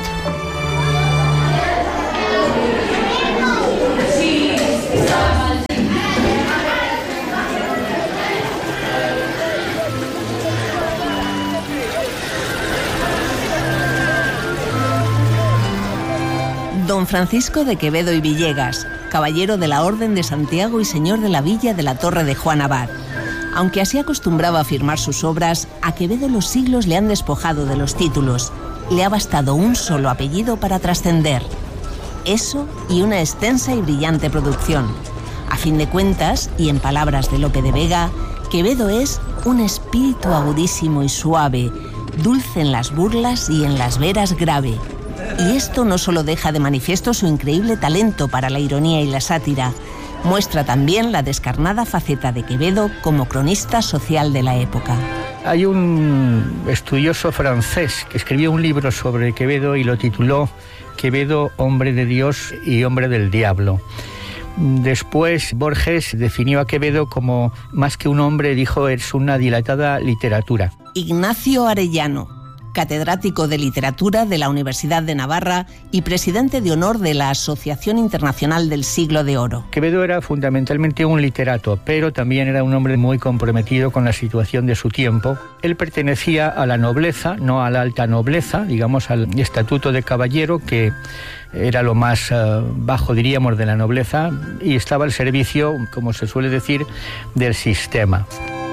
Don Francisco de Quevedo y Villegas, caballero de la Orden de Santiago y señor de la Villa de la Torre de Juan Abad. Aunque así acostumbraba a firmar sus obras, a Quevedo los siglos le han despojado de los títulos. Le ha bastado un solo apellido para trascender. Eso y una extensa y brillante producción. A fin de cuentas, y en palabras de Lope de Vega, Quevedo es un espíritu agudísimo y suave, dulce en las burlas y en las veras grave. Y esto no solo deja de manifiesto su increíble talento para la ironía y la sátira, muestra también la descarnada faceta de Quevedo como cronista social de la época. Hay un estudioso francés que escribió un libro sobre Quevedo y lo tituló Quevedo, hombre de Dios y hombre del diablo. Después Borges definió a Quevedo como, más que un hombre, dijo, es una dilatada literatura. Ignacio Arellano, catedrático de Literatura de la Universidad de Navarra y presidente de honor de la Asociación Internacional del Siglo de Oro. Quevedo era fundamentalmente un literato, pero también era un hombre muy comprometido con la situación de su tiempo. Él pertenecía a la nobleza, no a la alta nobleza, digamos al estatuto de caballero, que era lo más uh, bajo, diríamos, de la nobleza, y estaba al servicio, como se suele decir, del sistema.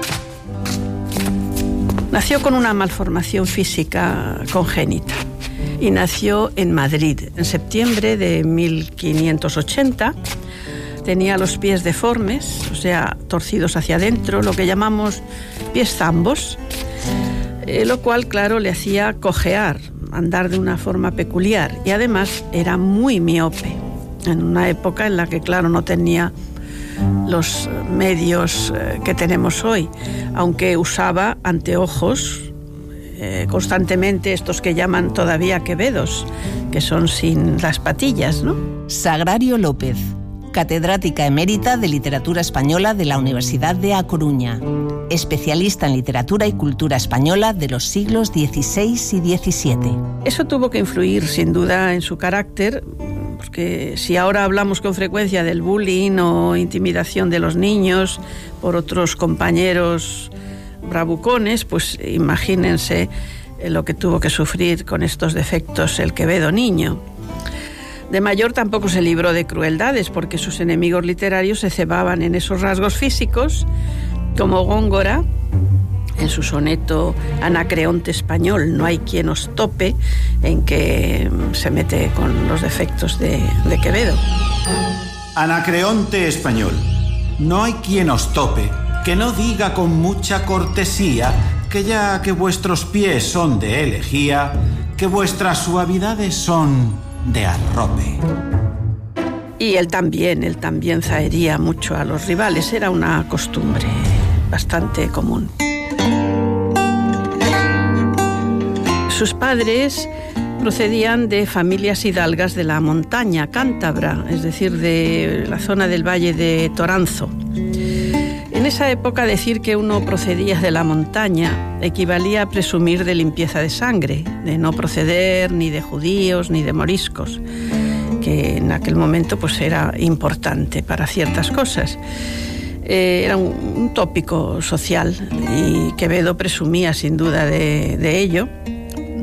Nació con una malformación física congénita y nació en Madrid en septiembre de mil quinientos ochenta. Tenía los pies deformes, o sea, torcidos hacia adentro, lo que llamamos pies zambos, eh, lo cual, claro, le hacía cojear, andar de una forma peculiar, y además era muy miope, en una época en la que, claro, no tenía los medios eh, que tenemos hoy, aunque usaba anteojos eh, constantemente, estos que llaman todavía quevedos, que son sin las patillas, ¿no? Sagrario López, catedrática emérita de Literatura Española de la Universidad de A Coruña, especialista en literatura y cultura española de los siglos dieciséis y diecisiete. Eso tuvo que influir, sin duda, en su carácter, porque si ahora hablamos con frecuencia del bullying o intimidación de los niños por otros compañeros bravucones, pues imagínense lo que tuvo que sufrir con estos defectos el Quevedo niño. De mayor tampoco se libró de crueldades, porque sus enemigos literarios se cebaban en esos rasgos físicos, como Góngora, en su soneto Anacreonte español, no hay quien os tope, en que se mete con los defectos de, de Quevedo. Anacreonte español, no hay quien os tope, que no diga con mucha cortesía, que ya que vuestros pies son de elegía, que vuestras suavidades son de arrope. Y él también, él también zahería mucho a los rivales, era una costumbre bastante común. Sus padres procedían de familias hidalgas de la montaña cántabra, es decir, de la zona del valle de Toranzo. En esa época, decir que uno procedía de la montaña equivalía a presumir de limpieza de sangre, de no proceder ni de judíos ni de moriscos, que en aquel momento pues era importante para ciertas cosas. Eh, era un, un tópico social y Quevedo presumía sin duda de, de ello.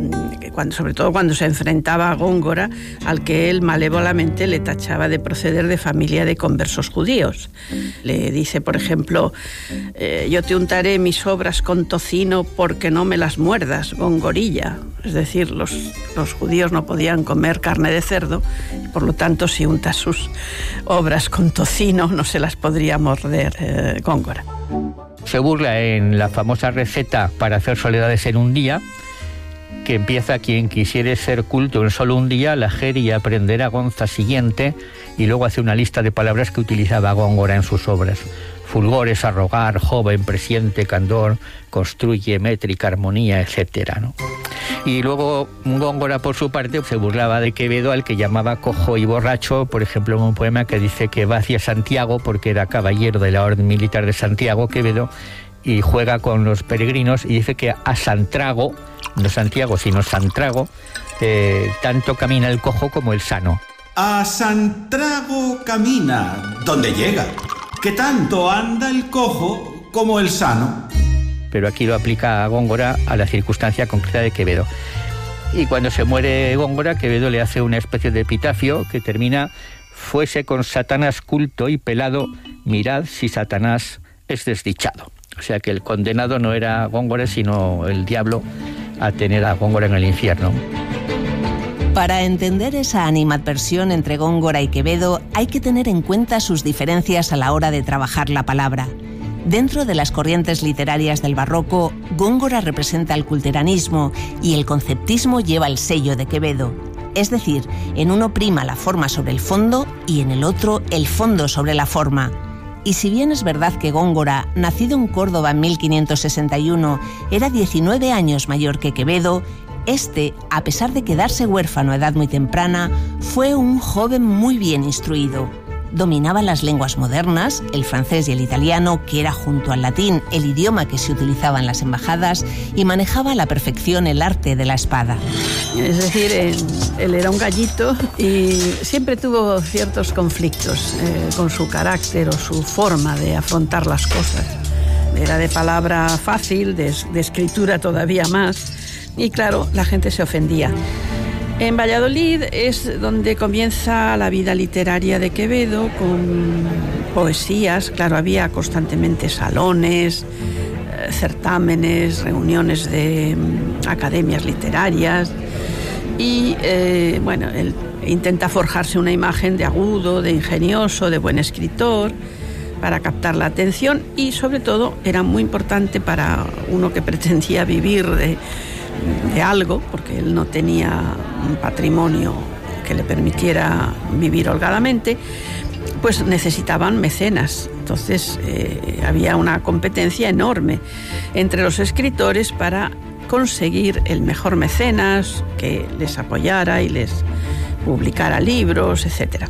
cuando, sobre todo cuando se enfrentaba a Góngora, al que él malévolamente le tachaba de proceder de familia de conversos judíos. Le dice, por ejemplo, eh, yo te untaré mis obras con tocino porque no me las muerdas, Góngorilla. Es decir, los, los judíos no podían comer carne de cerdo, y por lo tanto, si untas sus obras con tocino, no se las podría morder eh, Góngora. Se burla en la famosa receta para hacer soledades en un día, que empieza: quien quisiere ser culto en solo un día, lajer y aprenderá Gonza siguiente, y luego hace una lista de palabras que utilizaba Góngora en sus obras. Fulgores, arrogar, joven, presiente, candor, construye, métrica, armonía, etcétera, ¿no? Y luego Góngora, por su parte, se burlaba de Quevedo, al que llamaba cojo y borracho, por ejemplo, en un poema que dice que va hacia Santiago, porque era caballero de la Orden Militar de Santiago, Quevedo, y juega con los peregrinos, y dice que a Santrago, no Santiago, sino Santrago, eh, tanto camina el cojo como el sano. A Santrago camina, donde llega, que tanto anda el cojo como el sano. Pero aquí lo aplica a Góngora a la circunstancia concreta de Quevedo. Y cuando se muere Góngora, Quevedo le hace una especie de epitafio que termina: fuese con Satanás culto y pelado, mirad si Satanás es desdichado. O sea que el condenado no era Góngora, sino el diablo, a tener a Góngora en el infierno. Para entender esa animadversión entre Góngora y Quevedo, hay que tener en cuenta sus diferencias a la hora de trabajar la palabra. Dentro de las corrientes literarias del barroco, Góngora representa el culteranismo y el conceptismo lleva el sello de Quevedo. Es decir, en uno prima la forma sobre el fondo y en el otro el fondo sobre la forma. Y si bien es verdad que Góngora, nacido en Córdoba en mil quinientos sesenta y uno, era diecinueve años mayor que Quevedo, este, a pesar de quedarse huérfano a edad muy temprana, fue un joven muy bien instruido. Dominaba las lenguas modernas, el francés y el italiano, que era junto al latín el idioma que se utilizaba en las embajadas, y manejaba a la perfección el arte de la espada. Es decir, él, él era un gallito y siempre tuvo ciertos conflictos eh, con su carácter o su forma de afrontar las cosas. Era de palabra fácil, de, de escritura todavía más, y claro, la gente se ofendía. En Valladolid es donde comienza la vida literaria de Quevedo, con poesías. Claro, había constantemente salones, eh, certámenes, reuniones de um, academias literarias. Y, eh, bueno, él intenta forjarse una imagen de agudo, de ingenioso, de buen escritor, para captar la atención, y sobre todo era muy importante para uno que pretendía vivir de... de algo, porque él no tenía un patrimonio que le permitiera vivir holgadamente, pues necesitaban mecenas. Entonces eh, había una competencia enorme entre los escritores para conseguir el mejor mecenas que les apoyara y les publicara libros, etcétera.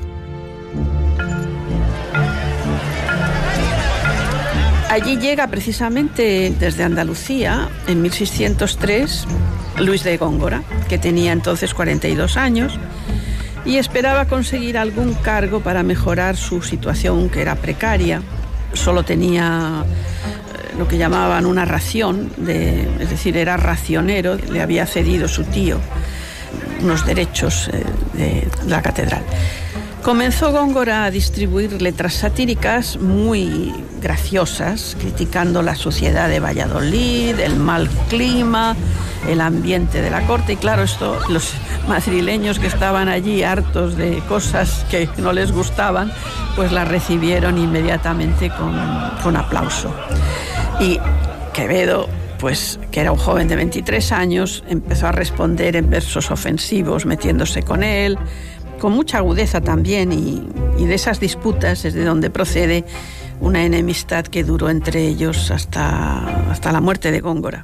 Allí llega precisamente desde Andalucía, en mil seiscientos tres, Luis de Góngora, que tenía entonces cuarenta y dos años, y esperaba conseguir algún cargo para mejorar su situación, que era precaria. Solo tenía eh, lo que llamaban una ración, de, es decir, era racionero, le había cedido su tío unos derechos eh, de la catedral. Comenzó Góngora a distribuir letras satíricas muy graciosas, criticando la suciedad de Valladolid, el mal clima, el ambiente de la corte. Y claro, esto los madrileños que estaban allí hartos de cosas que no les gustaban, pues las recibieron inmediatamente con, con aplauso. Y Quevedo, pues que era un joven de veintitrés años, empezó a responder en versos ofensivos, metiéndose con él, con mucha agudeza también, y, y de esas disputas es de donde procede una enemistad que duró entre ellos hasta, hasta la muerte de Góngora.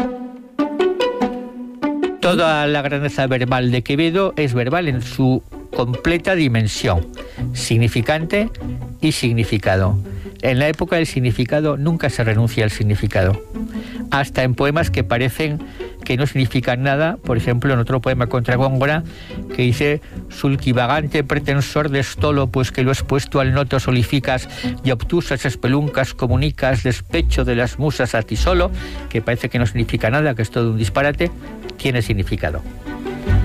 Toda la grandeza verbal de Quevedo es verbal en su completa dimensión, significante y significado. En la época del significado nunca se renuncia al significado, hasta en poemas que parecen que no significan nada. Por ejemplo, en otro poema contra Góngora, que dice: sulquivagante pretensor de estolo, pues que lo expuesto al noto solificas y obtusas espeluncas comunicas, despecho de las musas a ti solo, que parece que no significa nada, que es todo un disparate, tiene significado.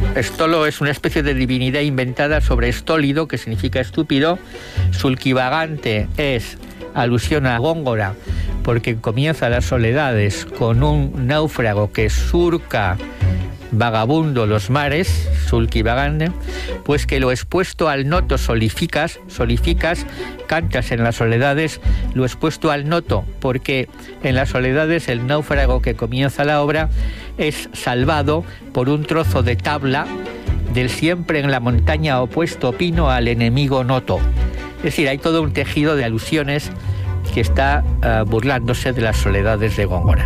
Stolo es una especie de divinidad inventada sobre estólido, que significa estúpido. Sulquivagante es alusión a Góngora, porque comienza las soledades con un náufrago que surca vagabundo los mares, sulquivagante, pues que lo expuesto al noto solificas, solificas, cantas en las soledades, lo expuesto al noto, porque en las soledades el náufrago que comienza la obra es salvado por un trozo de tabla del siempre en la montaña opuesto pino al enemigo noto. Es decir, hay todo un tejido de alusiones que está uh, burlándose de las soledades de Góngora.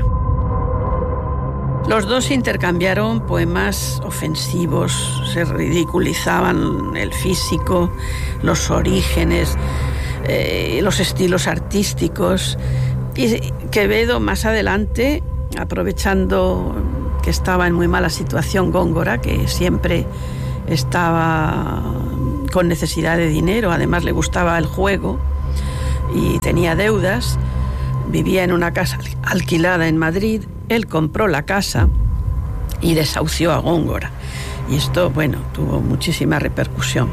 Los dos intercambiaron poemas ofensivos, se ridiculizaban el físico, los orígenes, eh, los estilos artísticos. Y Quevedo, más adelante, aprovechando que estaba en muy mala situación Góngora, que siempre estaba con necesidad de dinero, además le gustaba el juego y tenía deudas, vivía en una casa alquilada en Madrid. Él compró la casa y desahució a Góngora. Y esto, bueno, tuvo muchísima repercusión.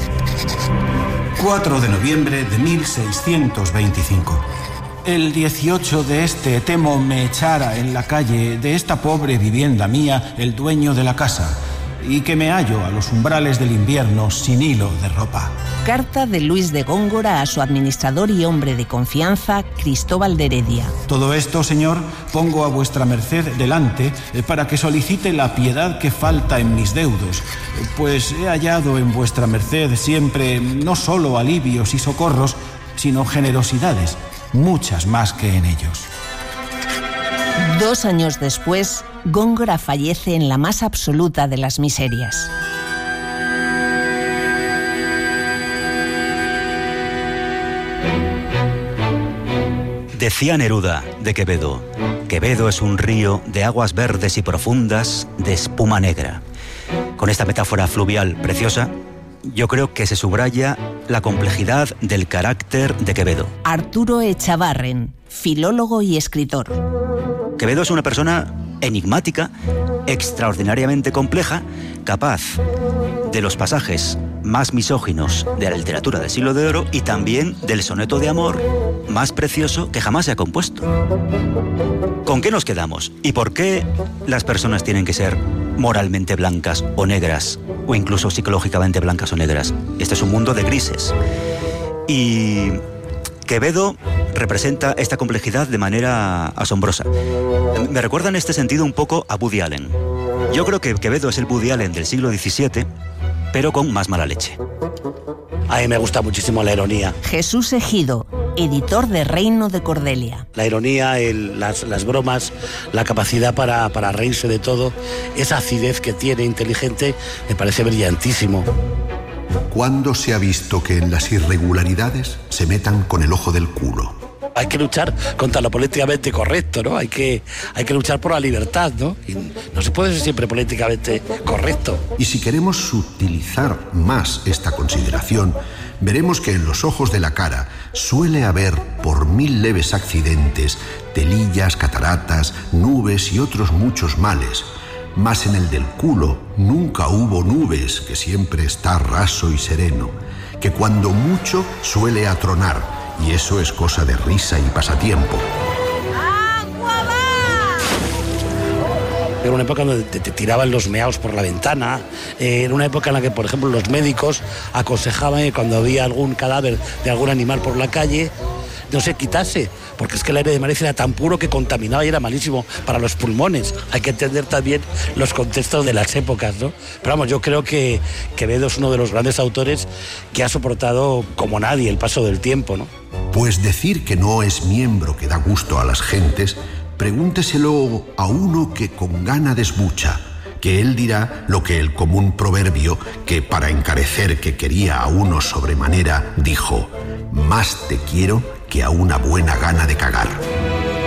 cuatro de noviembre de mil seiscientos veinticinco. El dieciocho de este temo me echara en la calle de esta pobre vivienda mía el dueño de la casa, y que me hallo a los umbrales del invierno sin hilo de ropa. Carta de Luis de Góngora a su administrador y hombre de confianza, Cristóbal de Heredia. Todo esto, señor, pongo a vuestra merced delante eh, para que solicite la piedad que falta en mis deudos, eh, pues he hallado en vuestra merced siempre no solo alivios y socorros, sino generosidades, muchas más que en ellos. Dos años después, Góngora fallece en la más absoluta de las miserias. Decía Neruda de Quevedo: Quevedo es un río de aguas verdes y profundas, de espuma negra. Con esta metáfora fluvial preciosa, yo creo que se subraya la complejidad del carácter de Quevedo. Arturo Echavarren, filólogo y escritor. Quevedo es una persona enigmática, extraordinariamente compleja, capaz de los pasajes más misóginos de la literatura del siglo de oro y también del soneto de amor más precioso que jamás se ha compuesto. ¿Con qué nos quedamos? ¿Y por qué las personas tienen que ser moralmente blancas o negras, o incluso psicológicamente blancas o negras? Este es un mundo de grises. Y Quevedo representa esta complejidad de manera asombrosa. Me recuerda en este sentido un poco a Woody Allen. Yo creo que Quevedo es el Woody Allen del siglo diecisiete, pero con más mala leche. A mí me gusta muchísimo la ironía. Jesús Ejido, editor de Reino de Cordelia. La ironía, el, las, las bromas, la capacidad para, para reírse de todo, esa acidez que tiene inteligente, me parece brillantísimo. ¿Cuándo se ha visto que en las irregularidades se metan con el ojo del culo? Hay que luchar contra lo políticamente correcto, ¿no? Hay que, hay que luchar por la libertad, ¿no? Y no se puede ser siempre políticamente correcto. Y si queremos sutilizar más esta consideración, veremos que en los ojos de la cara suele haber, por mil leves accidentes, telillas, cataratas, nubes y otros muchos males. Mas en el del culo nunca hubo nubes, que siempre está raso y sereno, que cuando mucho suele atronar, y eso es cosa de risa y pasatiempo. Era una época donde te, te tiraban los meaos por la ventana, eh, era una época en la que, por ejemplo, los médicos aconsejaban que cuando había algún cadáver de algún animal por la calle, no se quitase, porque es que el aire de Madrid era tan puro que contaminaba y era malísimo para los pulmones. Hay que entender también los contextos de las épocas, ¿no? Pero vamos, yo creo que Quevedo es uno de los grandes autores que ha soportado como nadie el paso del tiempo, ¿no? Pues decir que no es miembro que da gusto a las gentes, pregúnteselo a uno que con gana desbucha, que él dirá lo que el común proverbio, que para encarecer que quería a uno sobremanera, dijo: más te quiero que a una buena gana de cagar.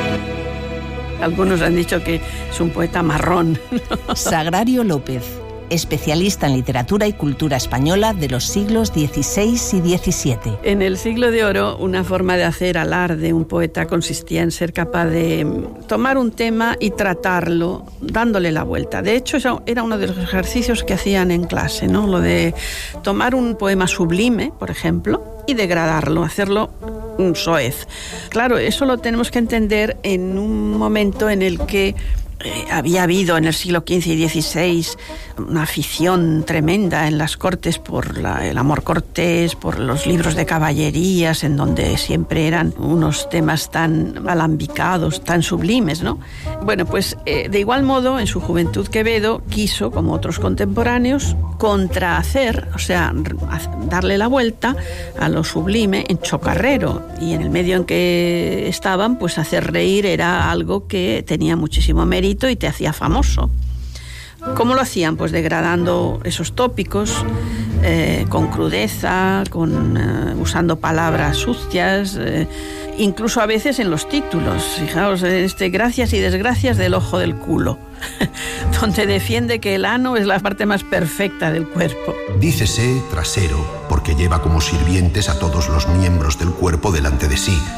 Algunos han dicho que es un poeta marrón. Sagrario López, especialista en literatura y cultura española de los siglos dieciséis y diecisiete. En el siglo de oro, una forma de hacer alarde un poeta consistía en ser capaz de tomar un tema y tratarlo dándole la vuelta. De hecho, eso era uno de los ejercicios que hacían en clase, ¿no? Lo de tomar un poema sublime, por ejemplo, y degradarlo, hacerlo un soez. Claro, eso lo tenemos que entender en un momento en el que Eh, había habido en el siglo quince y dieciséis una afición tremenda en las cortes por la, el amor cortés, por los libros de caballerías, en donde siempre eran unos temas tan alambicados, tan sublimes, ¿no? Bueno, pues eh, de igual modo, en su juventud Quevedo quiso, como otros contemporáneos, contrahacer, o sea, darle la vuelta a lo sublime en chocarrero, y en el medio en que estaban, pues hacer reír era algo que tenía muchísimo mérito y te hacía famoso. ¿Cómo lo hacían? Pues degradando esos tópicos, eh, con crudeza, con, eh, usando palabras sucias, eh, incluso a veces en los títulos. Fijaos, este, gracias y desgracias del ojo del culo, donde defiende que el ano es la parte más perfecta del cuerpo. Dícese trasero, porque lleva como sirvientes a todos los miembros del cuerpo delante de sí,